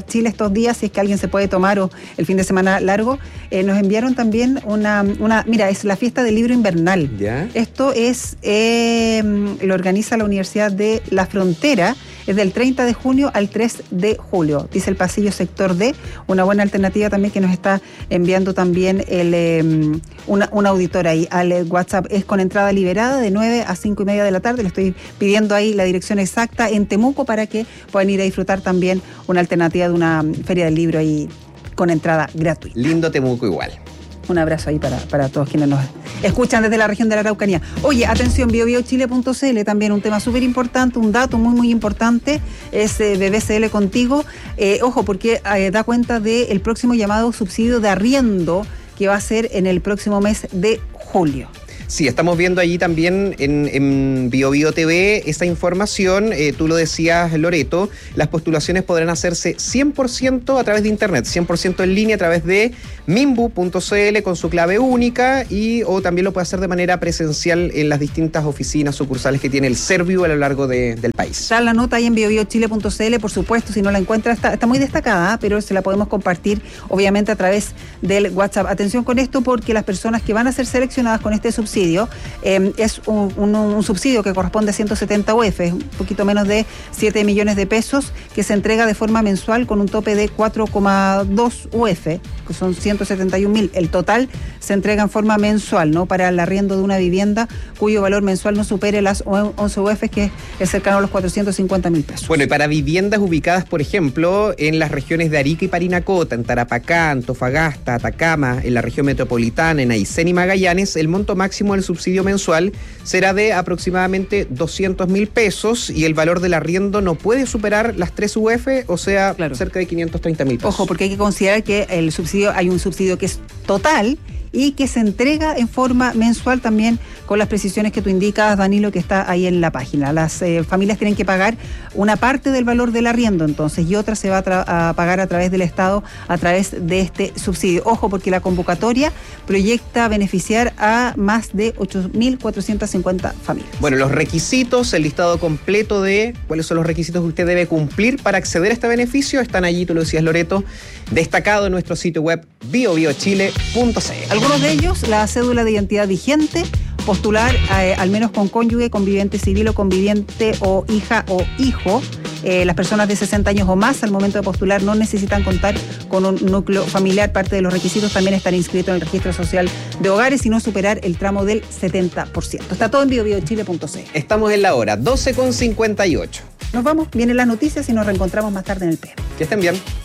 visitar Chile estos días, si es que alguien se puede tomar o el fin de semana largo. Eh, nos enviaron también una, una, mira, es la fiesta del libro invernal. ¿Ya? Esto es, eh, lo organiza la Universidad de La Frontera. Es del treinta de junio al tres de julio, dice el pasillo sector D, una buena alternativa también que nos está enviando también el, eh, una, un auditor ahí al WhatsApp. Es con entrada liberada de nueve a cinco y media de la tarde, le estoy pidiendo ahí la dirección exacta en Temuco para que puedan ir a disfrutar también una alternativa de una feria del libro ahí con entrada gratuita. Lindo Temuco igual. Un abrazo ahí para, para todos quienes nos escuchan desde la región de la Araucanía. Oye, atención, bio bio chile punto c l, también un tema súper importante, un dato muy, muy importante, es eh, B B C L contigo. Eh, ojo, porque eh, da cuenta del próximo llamado subsidio de arriendo que va a ser en el próximo mes de julio. Sí, estamos viendo allí también en, en Bio Bio T V esa información. Eh, tú lo decías, Loreto, las postulaciones podrán hacerse cien por ciento a través de internet, cien por ciento en línea a través de minbu punto c l con su clave única, y o también lo puede hacer de manera presencial en las distintas oficinas sucursales que tiene el Serviu a lo largo de, del país. Está la nota ahí en bio bio chile punto c l, por supuesto, si no la encuentra, está, está muy destacada, pero se la podemos compartir obviamente a través del WhatsApp. Atención con esto, porque las personas que van a ser seleccionadas con este subsidio Eh, es un, un, un subsidio que corresponde a ciento setenta U F, un poquito menos de siete millones de pesos, que se entrega de forma mensual con un tope de cuatro coma dos U F, que son ciento setenta y un mil. El total se entrega en forma mensual, ¿no? Para el arriendo de una vivienda cuyo valor mensual no supere las once U F, que es cercano a los cuatrocientos cincuenta mil pesos. Bueno, y para viviendas ubicadas, por ejemplo, en las regiones de Arica y Parinacota, en Tarapacá, Antofagasta, Atacama, en la región metropolitana, en Aysén y Magallanes, el monto máximo del subsidio mensual será de aproximadamente doscientos mil pesos y el valor del arriendo no puede superar las tres U F, o sea, claro, cerca de quinientos treinta mil pesos. Ojo, porque hay que considerar que el subsidio, hay un subsidio que es total y que se entrega en forma mensual también con las precisiones que tú indicas, Danilo, que está ahí en la página. Las eh, familias tienen que pagar una parte del valor del arriendo, entonces, y otra se va a, tra- a pagar a través del Estado, a través de este subsidio. Ojo, porque la convocatoria proyecta beneficiar a más de ocho mil cuatrocientas cincuenta familias. Bueno, los requisitos, el listado completo de cuáles son los requisitos que usted debe cumplir para acceder a este beneficio, están allí, tú lo decías, Loreto, destacado en nuestro sitio web bio bio chile punto c l. Algunos de ellos, la cédula de identidad vigente, postular eh, al menos con cónyuge, conviviente civil o conviviente o hija o hijo. Eh, las personas de sesenta años o más al momento de postular no necesitan contar con un núcleo familiar. Parte de los requisitos también estar inscrito en el registro social de hogares y no superar el tramo del setenta por ciento. Está todo en bio bio chile punto c l. Estamos en la hora doce con cincuenta y ocho. Nos vamos, vienen las noticias y nos reencontramos más tarde en el P M. Que estén bien.